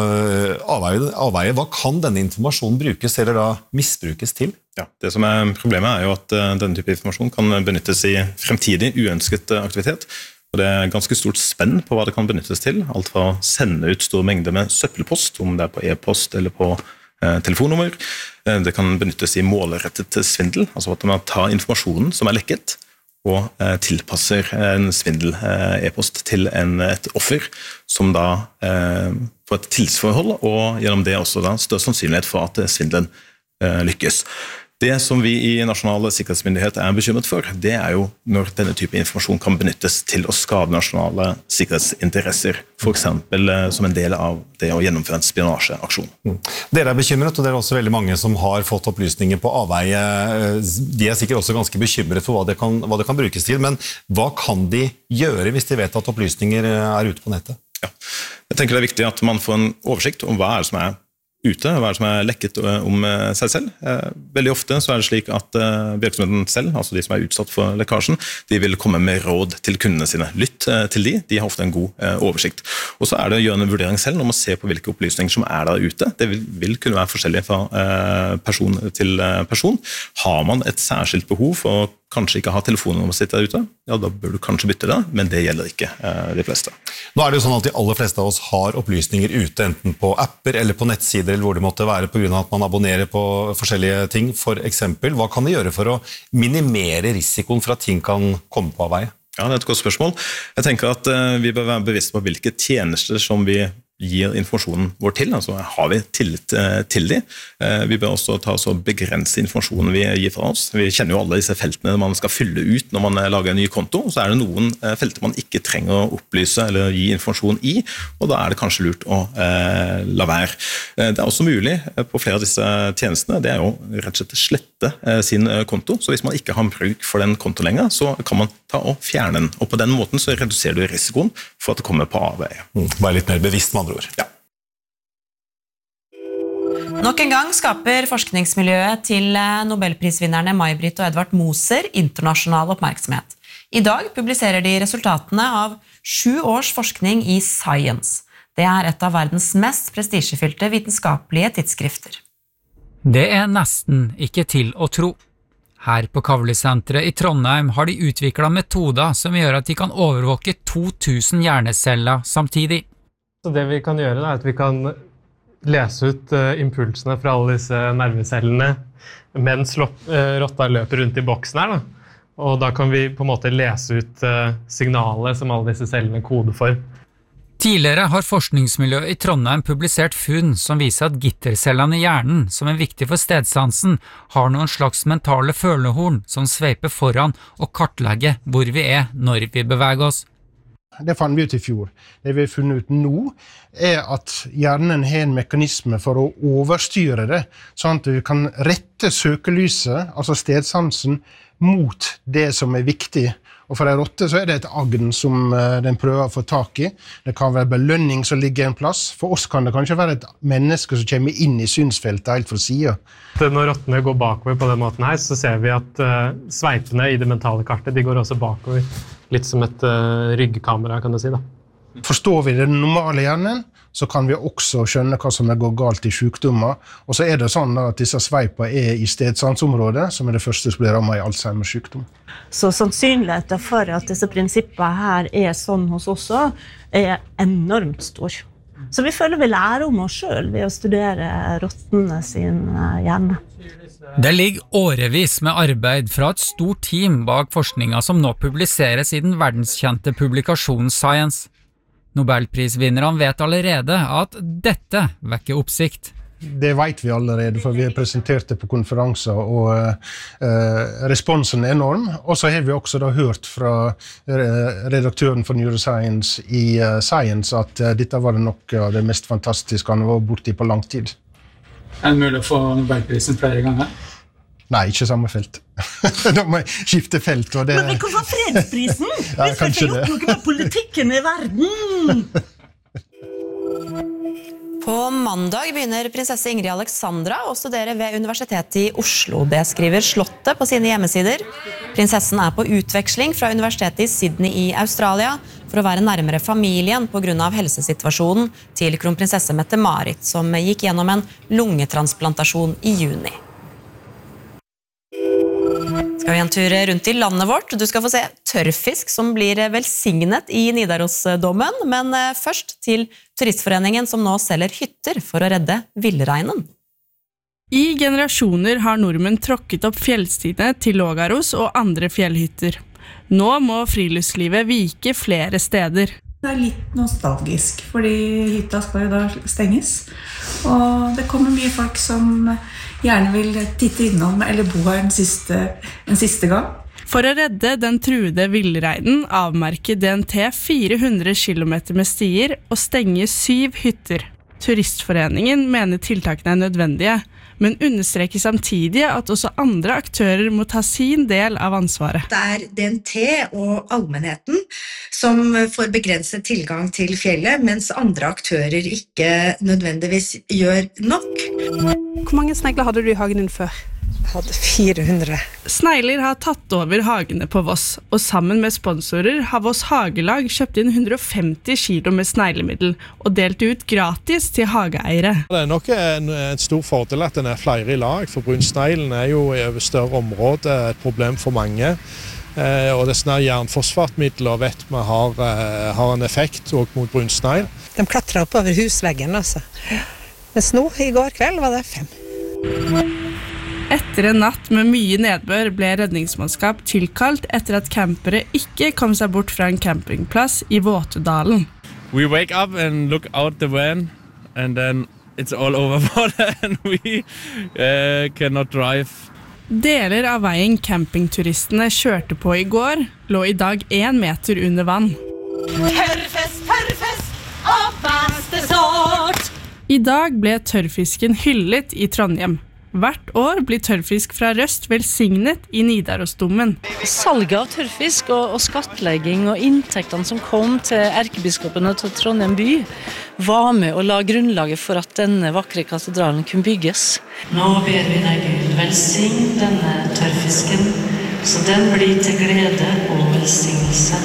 avveie. avveie. Hva kan denne informasjonen brukes eller da misbrukes til? Ja, det som er problemet er jo at denne type informasjon kan benyttes I fremtidig uønsket aktivitet. Og det er ganske stort spenn på hva det kan benyttes til. Alt fra å sende ut store mengder med søppelpost, om det er på e-post eller på eh, telefonnummer. Det kan benyttes I målrettet svindel, altså at man tar informasjonen som er lekket, og eh, tilpasser en svindel eh, e-post til en, et offer, som da eh, får et tilsforhold, og gjennom det også da større sannsynlighet for at svindelen eh, lykkes. Det som vi I Nasjonal Sikkerhetsmyndighet er bekymret for, det er jo når denne type informasjon kan benyttes til å skade nasjonale sikkerhetsinteresser, for eksempel eh, som en del av det å gjennomføre en spionasjeaksjon. Mm. Dere er bekymret, og det er også veldig mange som har fått opplysninger på avveie. De er sikkert også ganske bekymret for hva det kan, hva det kan brukes til, men hva kan de gjøre hvis de vet at opplysninger er ute på nettet? Ja, jeg tenker det er viktig at man får en oversikt om hva er det som er ute, hva er det som er lekket om seg selv. Veldig ofte så er det slik at virksomheten selv, altså de som er utsatt for lekkasjen, de vil komme med råd til kundene sine. Lytt til de, de har ofte en god oversikt. Og så er det å gjøre en vurdering selv om å se på hvilke opplysninger som er der ute. Det vil, vil kunne være forskjellig fra person til person. Har man et særskilt behov for å kanskje ikke ha telefonnummer sitt der ute, ja, da bør du kanskje bytte det, men det gjelder ikke eh, de fleste. Nå er det jo sånn at de aller fleste av oss har opplysninger ute, enten på apper eller på nettsider, eller hvor det måtte være, på grunn av at man abonnerer på forskjellige ting. For eksempel, hva kan vi gjøre for å minimere risikoen for at ting kan komme på avveie? Ja, det er et godt spørsmål. Jeg tenker at eh, vi bør være bevisste på hvilke tjenester som vi gir informasjonen vår til, altså har vi tillit til de. Vi bør også ta oss og begrense informasjonen vi gir fra oss. Vi kjenner jo alle disse feltene man skal fylle ut når man lager en ny konto, så er det noen felter man ikke trenger å opplyse eller gi informasjon I, og da er det kanskje lurt å eh, la være. Det er også mulig på flere av disse tjenestene, det er jo rett og slett slette eh, sin konto, så hvis man ikke har bruk for den konto lenger, så kan man ta og fjerne den, og på den måten så reduserer du risikoen for at det kommer på avveie. Mm, bare litt mer bevisst man. Ja. Nok en gang skaper forskningsmiljøet til Nobelprisvinnerne May-Britt og Edvard Moser internasjonal oppmerksomhet. I dag publiserer de resultatene av sju års forskning I Science. Det er et av verdens mest prestisjefylte vitenskapelige tidsskrifter. Det er nesten ikke til å tro. Her på Kavli-senteret I Trondheim har de utviklet metoder som gjør at de kan overvåke to tusen hjerneceller samtidig. Så det vi kan gjøre er at vi kan lese ut uh, impulsene fra alle disse nervecellene mens uh, rotta løper rundt I boksen her. Da. Og da kan vi på en måte lese ut uh, signalet som alle disse cellene koder for. Tidligere har forskningsmiljøet I Trondheim publisert funn som viser at gittercellene I hjernen, som er viktig for stedsansen, har noen slags mentale følehorn som sveiper foran og kartlegger hvor vi er når vi beveger oss. Det fant vi ut I fjor. Det vi har funnet ut nå er at hjernen har en mekanisme for å overstyre det, sånn at vi kan rette søkelyset, altså stedsansen, mot det som er viktig. Og for en rotte så er det et agn som den prøver å få tak I. Det kan være belønning som ligger en plass. For oss kan det kanskje være et menneske som kommer inn I synsfeltet helt fra siden. Når rottene går bakover på den måten her, så ser vi at uh, sveipene I det mentale kartet, de går også bakover. Litt som et uh, ryggkamera, kan du si da. Forstår vi den normale hjernen, så kan vi også skjønne hva som er går galt I sykdommer. Og så er det sånn at disse sveipene er I stedsansområdet, som er det første som blir rammet I Alzheimers sykdom. Så sannsynligheten for at disse prinsippene her er sånn hos oss også, er enormt stor. Så vi føler vi lærer om oss selv ved å studere rottene sin hjerne. Det ligger årevis med arbeid fra et stort team bak forskningen som nå publiseres I den verdenskjente publikasjonen Science. Nobelprisvinnerne vet allerede at dette vekker oppsikt. Det vet vi allerede, for vi har presentert det på konferanser, og uh, responsen er enorm. Og så har vi også da hørt fra redaktøren for Neuroscience I uh, Science at uh, dette var det nok av det mest fantastiske han var borti på lang tid. Er det mulig å få Nobelprisen flere ganger? Nei, ikke samme felt. Da må jeg skifte felt. Og det... Men vi kan få fredsprisen! Ja, vi skal få gjort noe med politikken i verden! På mandag begynner prinsesse Ingrid Alexandra å studere ved Universitetet i Oslo. Det skriver Slottet på sine hjemmesider. Prinsessen er på utveksling fra Universitetet i Sydney i Australia for å være nærmere familien på grunn av helsesituasjonen til kronprinsesse Mette-Marit, som gikk gjennom en lungetransplantasjon i juni. Skal vi en tur rundt i landet vårt. Du skal få se tørrfisk som blir velsignet i Nidarosdomen, men først til Turistforeningen som nå selger hytter for å redde villreinen. I generasjoner har nordmenn tråkket opp fjellstidene til Lågaros og andre fjellhytter. Nå må friluftslivet vike flere steder. Det er litt nostalgisk, fordi hytta skal jo da stenges, og det kommer mye folk som gjerne vil titte innom eller bo her en siste, en siste gang. For å redde den truede villreinen avmerker D N T fire hundre kilometer med stier og stenger syv hytter. Turistforeningen mener tiltakene er nødvendige, men understreker samtidig at også andre aktører må ta sin del av ansvaret. Det er D N T og allmennheten som får begrenset tilgang til fjellet, mens andre aktører ikke nødvendigvis gjør nok. Hvor mange snegler hadde du i hagen din før? Jeg hadde fire hundre. Snegler har tatt over hagene på Voss, og sammen med sponsorer har Voss Hagelag kjøpt inn hundre og femti kilo med sneglemiddel og delt ut gratis til hageeiere. Det er nok en, en stor fordel at den er flere i lag, for brunsneglen er jo i over større område et problem for mange. Eh, og disse jernfosfatmidler vet vi har, eh, har en effekt også mot brunsnegl. De klatrer opp over husveggen, altså. Mens nå, i går kveld, var det fem. Etter en natt med mye nedbør ble redningsmannskap tilkalt etter at campere ikke kom seg bort fra en campingplass i Våtedalen. We wake up and look out the van and then it's all over water and we uh, cannot drive. Deler av veien campingturistene kjørte på i går lå i dag en meter under vann. Tørrfest, tørrfest, av beste sort! I dag ble tørrfisken hyllet i Trondheim. Hvert år blir tørrfisk fra Røst velsignet i Nidarosdomen. Salget av tørrfisk og, og skattlegging og inntektene som kom til erkebiskopen og til Trondheim by var med å la grunnlaget for at denne vakre katedralen kunne bygges. Nå ber vi deg Gud velsign denne tørrfisken, så den blir til glede og velsignelse.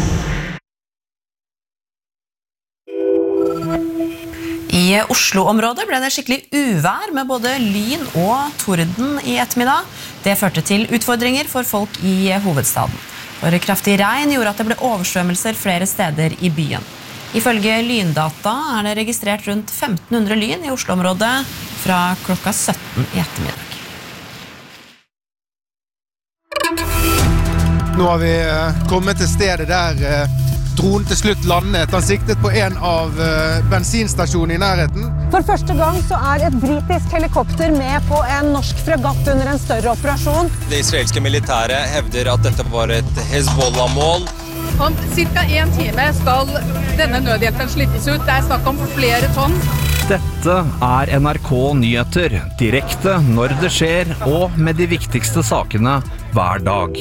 I Oslo-området ble det skikkelig uvær med både lyn og torden i ettermiddag. Det førte til utfordringer for folk i hovedstaden. For kraftig regn gjorde at det ble oversvømmelser flere steder i byen. Ifølge Lyndata er det registrert rundt femten hundre lyn i Oslo-området fra klokka sytten i ettermiddag. Nå har vi kommet til stedet der dronen til slutt landet. Han siktet på en av bensinstasjonene i nærheten. For første gang så er et britisk helikopter med på en norsk fregatt under en større operasjon. Det israelske militæret hevder at dette var et Hezbollah-mål. Om cirka en time skal denne nødhjelpen slippes ut. Det er snakk om flere tonn. Dette er N R K Nyheter, direkte når det skjer, og med de viktigste sakene hver dag.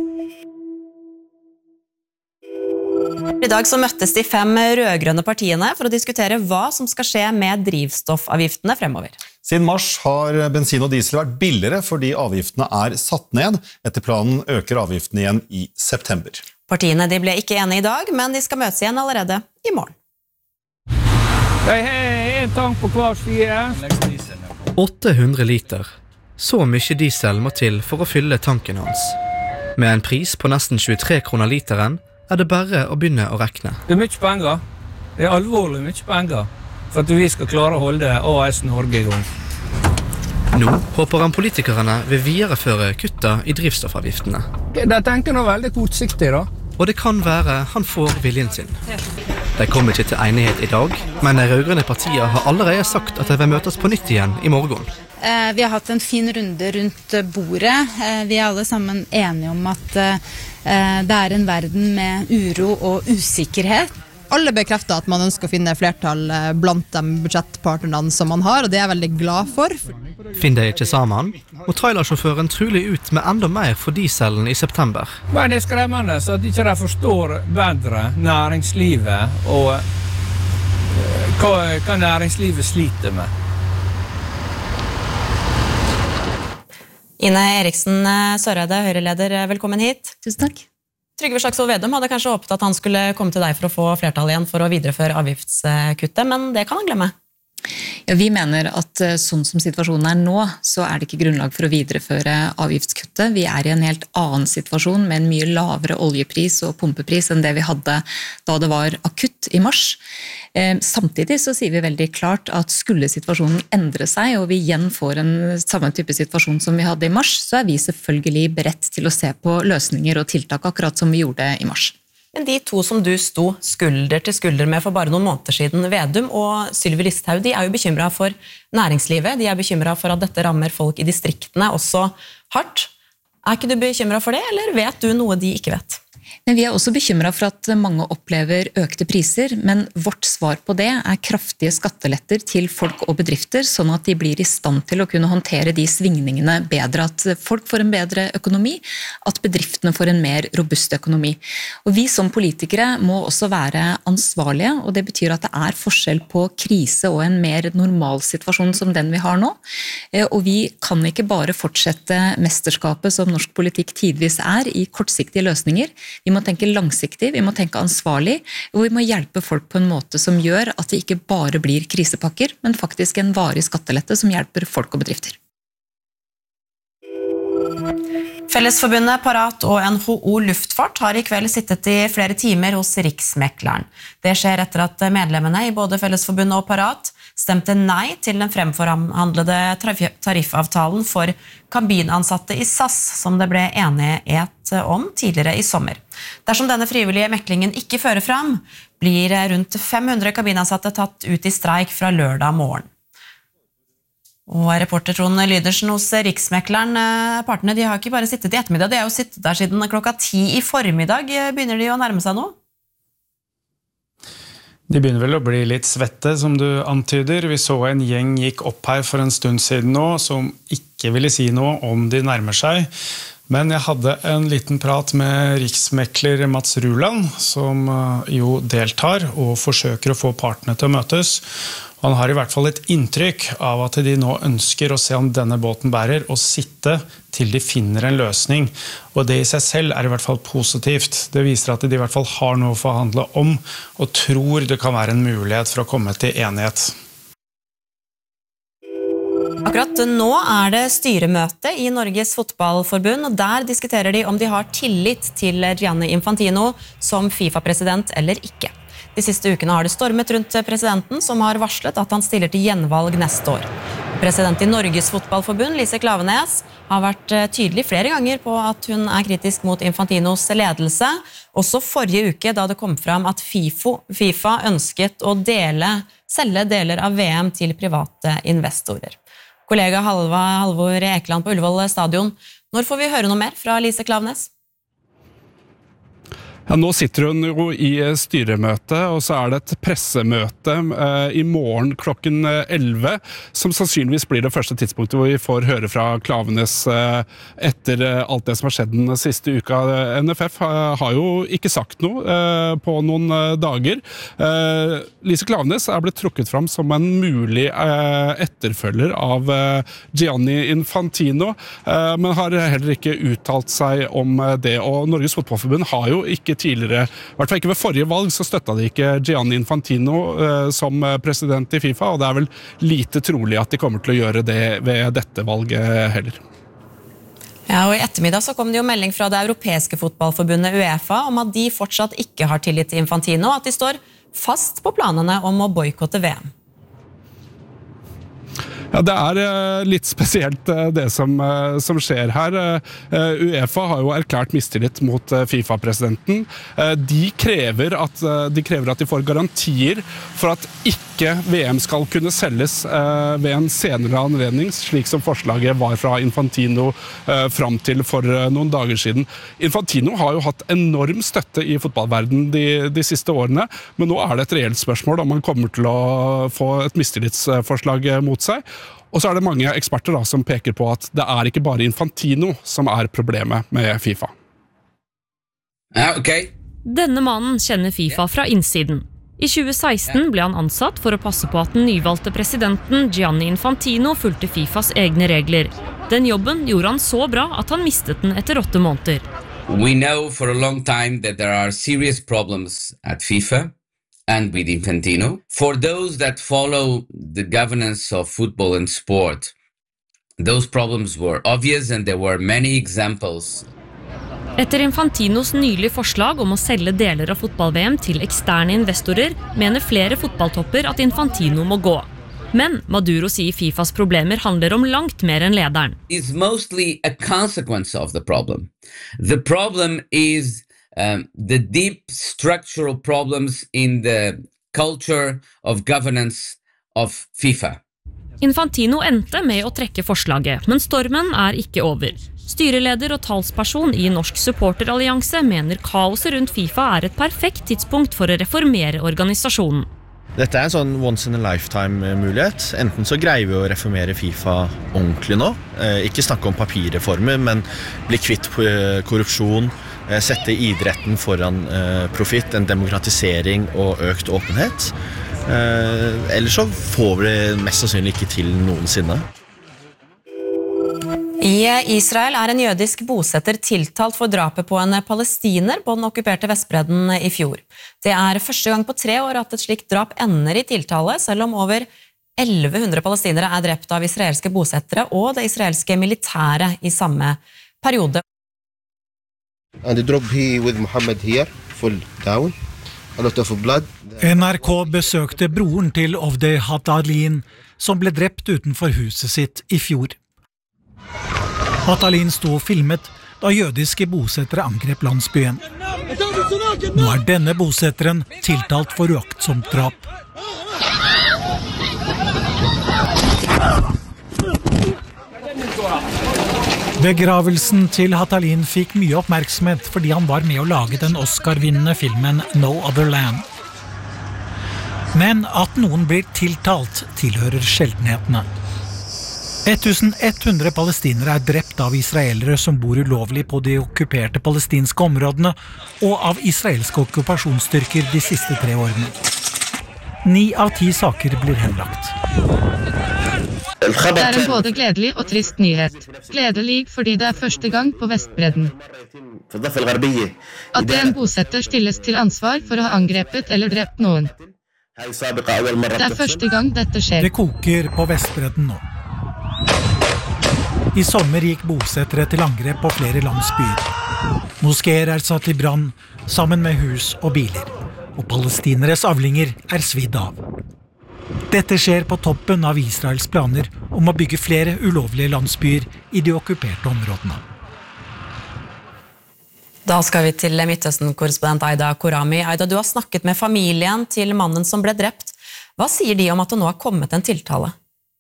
I dag så møttes de fem rødgrønne partiene for å diskutere hva som skal skje med drivstoffavgiftene fremover. Siden mars har bensin og diesel vært billigere fordi avgiftene er satt ned. Etter planen øker avgiftene igjen i september. Partiene de ble ikke enige i dag, men de skal møtes igjen allerede i morgen. Hei, hei, en tank på hver side. åtte hundre liter. Så mye diesel må til for å fylle tanken hans. Med en pris på nesten tjuetre kroner literen, er det bare å begynne å rekne. Det er mye penger. Det er alvorlig mye penger for at vi skal klare å holde A S Norge i gang. Nå håper han politikerne vil videreføre kutta i drivstoffavgiftene. Det tenker nå veldig kortsiktig da. Og det kan være han får viljen sin. De kommer ikke til enighet i dag, men de rødgrønne partier har allerede sagt at de vil møtes på nytt igjen i morgen. Vi har hatt en fin runde rundt bordet. Vi er alle sammen enige om at det er en verden med uro og usikkerhet. alle bekrefter at man ønsker å finne flertall blant de budsjettpartnerne som man har, og det er jeg veldig glad for. Finner de ikke sammen, må trailersjåføren trolig ut med enda mer for dieselen i september. Men det er skremmende så at ikke de forstår bedre næringslivet og hva, hva næringslivet sliter med. Ine Eriksen Søreide, Høyre-leder, velkommen hit. Tusen takk. Trygve Slagsvold Vedum hadde kanskje håpet at han skulle komme til deg for å få flertall igjen for å videreføre avgiftskuttet, men det kan han glemme. Ja, vi mener at sånn som situasjonen er nå, så er det ikke grunnlag for å videreføre avgiftskuttet. Vi er i en helt annen situasjon med en mye lavere oljepris og pumpepris enn det vi hadde da det var akutt i mars. Samtidig så sier vi veldig klart at skulle situasjonen endre seg, og vi igjen får en samme type situasjon som vi hadde i mars, så er vi selvfølgelig beredt til å se på løsninger og tiltak akkurat som vi gjorde i mars. Men de to som du sto skulder til skulder med for bare noen måneder siden, Vedum og Sylvi Listhaug, de er jo bekymret for næringslivet, de er bekymret for at dette rammer folk i distriktene også hardt. Er ikke du bekymret for det, eller vet du noe de ikke vet? Men vi er også bekymret for at mange opplever økte priser, men vårt svar på det er kraftige skatteletter til folk og bedrifter, sånn at de blir i stand til å kunne håndtere de svingningene bedre, at folk får en bedre økonomi, at bedriftene får en mer robust økonomi. Og vi som politikere må også være ansvarlige, og det betyr at det er forskjell på krise og en mer normal situasjon som den vi har nå. Og vi kan ikke bare fortsette mesterskapet som norsk politikk tidvis er i kortsiktige løsninger. Vi må tenke langsiktig, vi må tenke ansvarlig, og vi må hjelpe folk på en måte som gjør at det ikke bare blir krisepakker, men faktisk en varig skattelette som hjelper folk og bedrifter. Fellesforbundet Parat og N H O Luftfart har i kveld sittet i flere timer hos Riksmekleren. Det skjer etter at medlemmene i både Fellesforbundet og Parat stemte nei til den fremforhandlede tariffavtalen for kabinansatte i S A S, som det ble enighet om tidligere i sommer. Dersom denne frivillige meklingen ikke fører fram, blir rundt fem hundre kabinansatte tatt ut i streik fra lørdag morgen. Og reporter Trond Lydersen hos Riksmekleren, partene de har ikke bare sittet i ettermiddag, de har jo sittet der siden klokka ti i formiddag. Begynner de å nærme seg nå? De begynner vel å bli litt svette, som du antyder. Vi så en gjeng gikk opp her for en stund siden nå, som ikke ville si noe om de nærmer seg. Men jeg hadde en liten prat med riksmekler Mats Ruland, som jo deltar og forsøker å få partene til å møtes. Han har i hvert fall et inntrykk av at de nå ønsker å se om denne båten bærer og sitte til de finner en løsning. Og det i seg selv er i hvert fall positivt. Det viser at de i hvert fall har noe å forhandle om og tror det kan være en mulighet for å komme til enighet. Akkurat nå er det styremøte i Norges fotballforbund, og der diskuterer de om de har tillit til Gianni Infantino som FIFA-president eller ikke. De siste ukene har det stormet rundt presidenten, som har varslet at han stiller til gjenvalg neste år. President i Norges fotballforbund, Lise Klaveness, har vært tydelig flere ganger på at hun er kritisk mot Infantinos ledelse. Også forrige uke, da det kom fram at FIFA ønsket å dele, selge deler av V M til private investorer. Kollega Halvor Ekeland på Ullevål stadion, når får vi høre noe mer fra Lise Klaveness? Ja, nå sitter hun jo i styremøte, og så er det et pressemøte eh, i morgen klokken elleve, som sannsynligvis blir det første tidspunktet hvor vi får høre fra Klaveness eh, etter eh, alt det som har skjedd den siste uka. N F F har, har jo ikke sagt noe eh, på noen eh, dager. Eh, Lise Klaveness er blitt trukket fram som en mulig eh, etterfølger av eh, Gianni Infantino, eh, men har heller ikke uttalt seg om det, og Norges fotballforbund har jo ikke tidligere, i hvert fall ikke ved forrige valg, så støtta de ikke Gianni Infantino eh, som president i FIFA, og det er vel lite trolig at de kommer til å gjøre det ved dette valget heller. Ja, og i ettermiddag så kom det jo melding fra det europeiske fotballforbundet UEFA om at de fortsatt ikke har tillit til Infantino, og at de står fast på planene om å boykotte V M. Ja, det er uh, litt spesielt uh, det som, uh, som skjer her. Uh, UEFA har jo erklært mistillit mot uh, FIFA-presidenten. Uh, de, krever at, uh, de krever at de får garantier for at ikke V M skal kunne selges uh, ved en senere anledning, slik som forslaget var fra Infantino uh, fram til for uh, noen dager siden. Infantino har jo hatt enorm støtte i fotballverdenen de, de siste årene, men nå er det et reelt spørsmål om han kommer til å få et mistillitsforslag mot seg. Og så er det mange eksperter da, som peker på at det er ikke bare Infantino som er problemet med FIFA. Ja, ok. Denne mannen kjenner FIFA fra innsiden. I tjue seksten ble han ansatt for å passe på at den nyvalgte presidenten Gianni Infantino fulgte FIFAs egne regler. Den jobben gjorde han så bra at han mistet den etter åtte måneder. We know for a long time that there are serious problems at FIFA and with Infantino. For those that follow the governance of football and sport, those problems were obvious and there were many examples. Etter Infantinos nylige forslag om å selge deler av fotball-V M til eksterne investorer, mener flere fotballtopper at Infantino må gå. Men Maduro sier FIFAs problemer handler om langt mer enn lederen. It's mostly a consequence of the problem. The problem is um, the deep structural problems in the culture of governance of FIFA. Infantino endte med å trekke forslaget, men stormen er ikke over. Styreleder og talsperson i Norsk Supporterallianse mener kaoset rundt FIFA er et perfekt tidspunkt for å reformere organisasjonen. Dette er en sånn once in a lifetime mulighet. Enten så greier vi å reformere FIFA ordentlig nå, ikke snakke om papirreformer, men bli kvitt korrupsjon, sette idretten foran profitt, en demokratisering og økt åpenhet. Ellers så får vi det mest sannsynlig ikke til noensinne. I Israel er en jødisk bosetter tiltalt for drapet på en palestiner på den okkuperte Vestbredden i fjor. Det er første gang på tre år at et slikt drap ender i tiltale, selv om over elleve hundre palestinere er drept av israelske bosettere og det israelske militære i samme periode. And the drop here with Mohammed here, full down, a lot of blood. N R K besøkte broren til Ovde Hatalin, som ble drept utenfor huset sitt i fjor. Hatalin sto og filmet da jødiske bosettere angrep landsbyen. Nå er denne bosetteren tiltalt for uaktsomt drap. Begravelsen til Hatalin fikk mye oppmerksomhet fordi han var med å lage den Oscar-vinnende filmen No Other Land. Men at noen blir tiltalt tilhører sjeldenhetene. ellevehundre palestinere er drept av israelere som bor ulovlig på de okkuperte palestinske områdene og av israelske okkupasjonsstyrker de siste tre årene. Ni av ti saker blir henlagt. Det er en både gledelig og trist nyhet. Gledelig fordi det er første gang på Vestbredden at en bosetter stilles til ansvar for å ha angrepet eller drept noen. Det er første gang dette skjer. Det koker på Vestbredden nå. I sommer gikk bosettere til angrep på flere landsbyer. Moskeer er satt i brann, sammen med hus og biler. Og palestineres avlinger er svidd av. Dette skjer på toppen av Israels planer om å bygge flere ulovlige landsbyer i de okkuperte områdene. Da skal vi til Midtøsten-korrespondent Aida Korami. Aida, du har snakket med familien til mannen som ble drept. Hva sier de om at det nå har kommet en tiltale?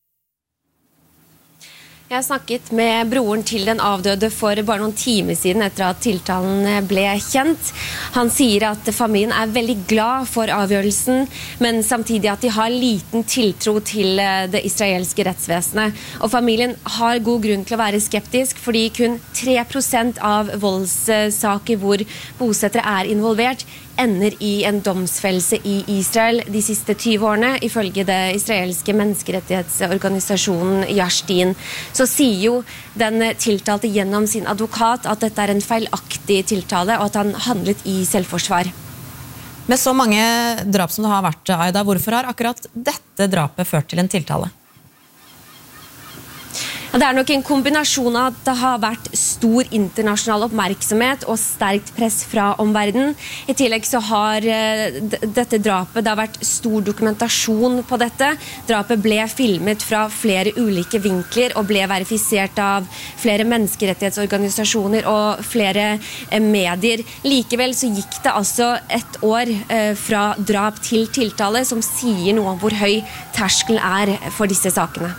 Jeg har snakket med broren til den avdøde for bare noen timer siden etter at tiltalen ble kjent. Han sier at familien er veldig glad for avgjørelsen, men samtidig at de har liten tiltro til det israelske rettsvesenet. Og familien har god grunn til å være skeptisk, fordi kun tre prosent av voldssaker hvor bosettere er involvert, ender i en domsfellelse i Israel de siste tyve årene, ifølge det israelske menneskerettighetsorganisasjonen Yashdin. Så sier jo den tiltalte gjennom sin advokat at dette er en feilaktig tiltale, og at han handlet i selvforsvar. Med så mange drap som det har vært, Aida, hvorfor har akkurat dette drapet ført til en tiltale? Det er nok en kombinasjon av at det har vært stor internasjonal oppmerksomhet og sterkt press fra omverdenen. I tillegg så har dette drapet, det har vært stor dokumentasjon på dette. Drapet ble filmet fra flere ulike vinkler og ble verifisert av flere menneskerettighetsorganisasjoner og flere medier. Likevel så gikk det altså et år fra drap til tiltale, som sier noe om hvor høy terskelen er for disse sakene.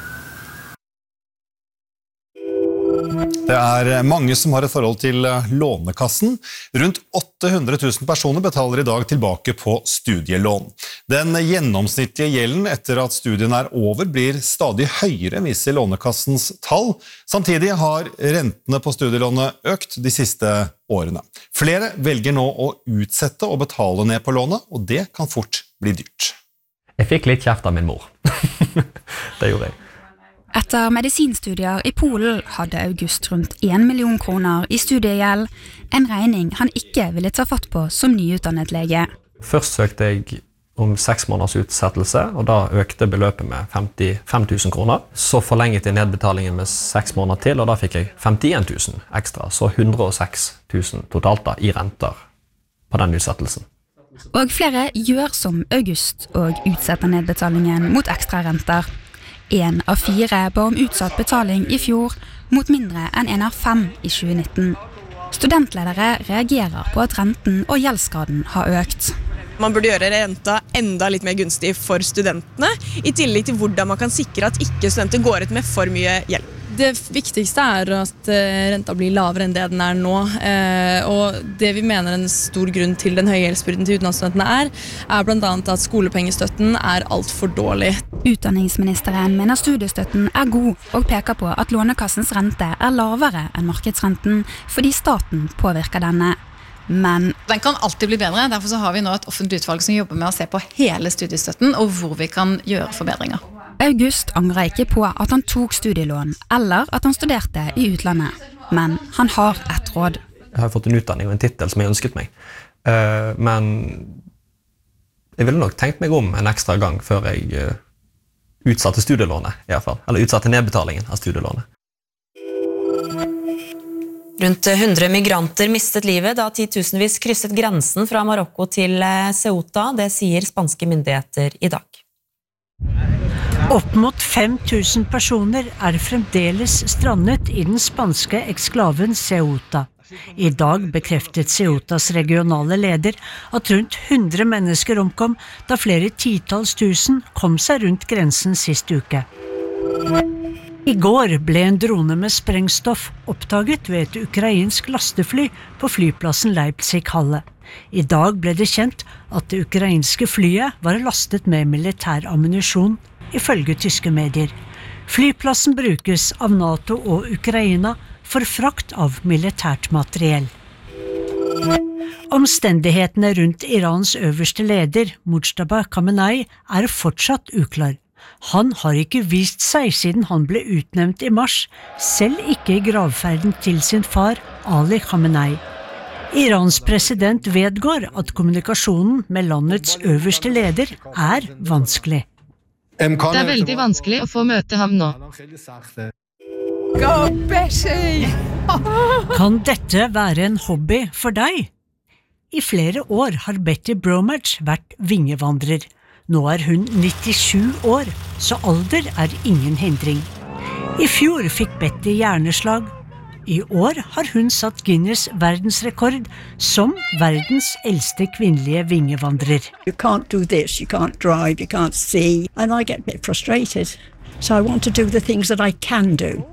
Det er mange som har et forhold til Lånekassen. Rundt åtte hundre tusen personer betaler i dag tilbake på studielån. Den gjennomsnittlige gjelden etter at studien er over blir stadig høyere, viser Lånekassens tall. Samtidig har rentene på studielånet økt de siste årene. Flere velger nå å utsette og betale ned på lånet, og det kan fort bli dyrt. Jeg fikk litt kjeft av min mor. Det gjorde jeg. Etter medisinstudier i Polen hadde August rundt en million kroner i studiegjeld, en regning han ikke ville ta fatt på som nyutdannet lege. Først søkte jeg om seks måneders utsettelse, og da økte beløpet med femtifem tusen kroner. Så forlenget jeg nedbetalingen med seks måneder til, og da fikk jeg femtien tusen ekstra, så hundre og seks tusen totalt da, i renter på den utsettelsen. Og flere gjør som August og utsetter nedbetalingen mot ekstra renter. En av fire ba om utsatt betaling i fjor, mot mindre enn en av fem i tjue nitten. Studentledere reagerer på at renten og gjeldsgraden har økt. Man burde gjøre renta enda litt mer gunstig for studentene, i tillegg til hvordan man kan sikre at ikke studenter går ut med for mye gjeld. Det viktigste er at renta blir lavere enn det den er nå, og det vi mener en stor grunn til den høye gjeldsbyrden til utenlandsstudentene er, er blant annet at skolepengestøtten er alt for dårlig. Utdanningsministeren mener studiestøtten er god, og peker på at Lånekassens rente er lavere enn markedsrenten, fordi staten påvirker denne. Men den kan alltid bli bedre, derfor så har vi nå et offentlig utvalg som jobber med å se på hele studiestøtten, og hvor vi kan gjøre forbedringer. August angrer ikke på at han tok studielån, eller at han studerte i utlandet. Men han har et råd. Jeg har fått en utdanning og en titel som jeg ønsket meg. Men jeg ville nok tenkt meg om en ekstra gang før jeg utsatte studielånet, i hvert fall. Eller utsatte nedbetalingen av studielånet. Rundt hundre migranter mistet livet da titusenvis krysset grensen fra Marokko til Ceuta. Det sier spanske myndigheter i dag. Opp mot fem tusen personer er fremdeles strandet i den spanske eksklaven Ceuta. I dag bekreftet Ceutas regionale leder at rundt hundre mennesker omkom da flere titalls tusen kom seg rundt grensen sist uke. I går ble en drone med sprengstoff oppdaget ved et ukrainsk lastefly på flyplassen Leipzig-Halle. I dag ble det kjent at det ukrainske flyet var lastet med militær ammunisjon, ifølge tyske medier. Flyplassen brukes av NATO og Ukraina for frakt av militært materiell. Omstendighetene rundt Irans øverste leder, Mujtaba Khamenei, er fortsatt uklar. Han har ikke vist seg siden han ble utnevnt i mars, selv ikke i gravferden til sin far, Ali Khamenei. Irans president vedgår at kommunikasjonen med landets øverste leder er vanskelig. Det er veldig vanskelig å få møte ham nå. Go Bessie! Kan dette være en hobby for deg? I flere år har Betty Bromage vært vingevandrer. Nå er hun nittisju år, så alder er ingen hindring. I fjor fikk Betty hjerneslag. I år har hun satt Guinness verdensrekord som verdens eldste kvinnelige vingevandrer. You can't do this, you can't drive, you can't see, and I get a bit frustrated. So I want to do the things that I can do.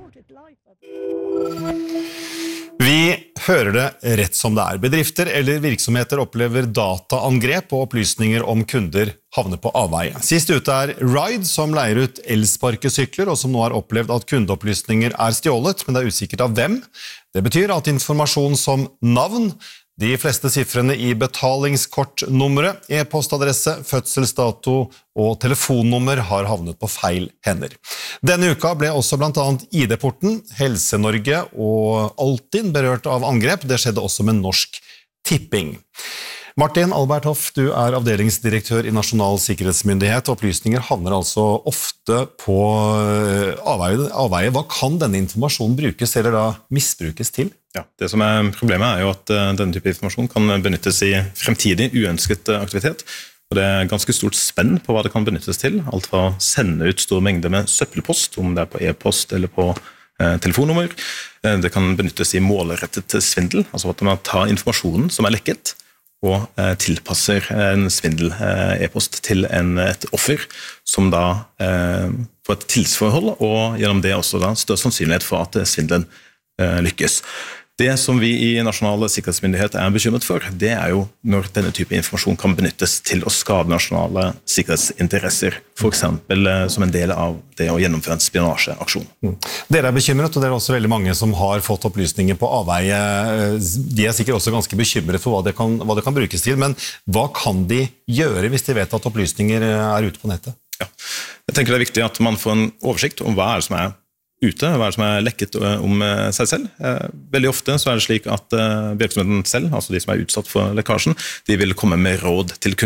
Vi hører det rett som det er. Bedrifter eller virksomheter opplever dataangrep og opplysninger om kunder havner på avveie. Sist ute er Ride, som leier ut elsparkesykler, og som nå har opplevd at kundeopplysninger er stjålet, men det er usikkert av hvem. Det betyr at informasjon som navn, de fleste siffrene i betalingskortnummeret, e-postadresse, fødselsdato og telefonnummer har havnet på feil hender. Denne uka ble også blant annet I D-porten, Helse-Norge og Altinn berørt av angrep. Det skjedde også med Norsk Tipping. Martin Albert Hoff, du er avdelingsdirektør i Nasjonal sikkerhetsmyndighet. Opplysninger havner altså ofte på avveie. avveie. Hva kan denne informasjonen brukes eller da misbrukes til? Ja, det som er problemet er jo at denne type informasjon kan benyttes i fremtidig uønsket aktivitet. Og det er ganske stort spenn på hva det kan benyttes til. Alt fra å sende ut store mengder med søppelpost, om det er på e-post eller på eh, telefonnummer. Det kan benyttes i målrettet svindel, altså at man tar informasjonen som er lekket, og eh, tilpasser en svindel eh, e-post til en, et offer, som da eh, får et tilsforhold, og gjennom det også da større sannsynlighet for at svindelen eh, lykkes. Det som vi i Nasjonal sikkerhetsmyndighet er bekymret for, det er jo når denne type informasjon kan benyttes til å skade nasjonale sikkerhetsinteresser, for eksempel som en del av det å gjennomføre en spionasjeaksjon. Mm. Dere er bekymret, og det er også veldig mange som har fått opplysninger på avveie. De er sikkert også ganske bekymret for hva det kan, hva det kan brukes til, men hva kan de gjøre hvis de vet at opplysninger er ute på nettet? Ja, jeg tenker det er viktig at man får en oversikt om hva er det som er ute, hva er det som er lekket om seg selv. Veldig ofte så er det slik at virksomheten selv, altså de som er utsatt for lekkasjen, de vil komme med råd til kunden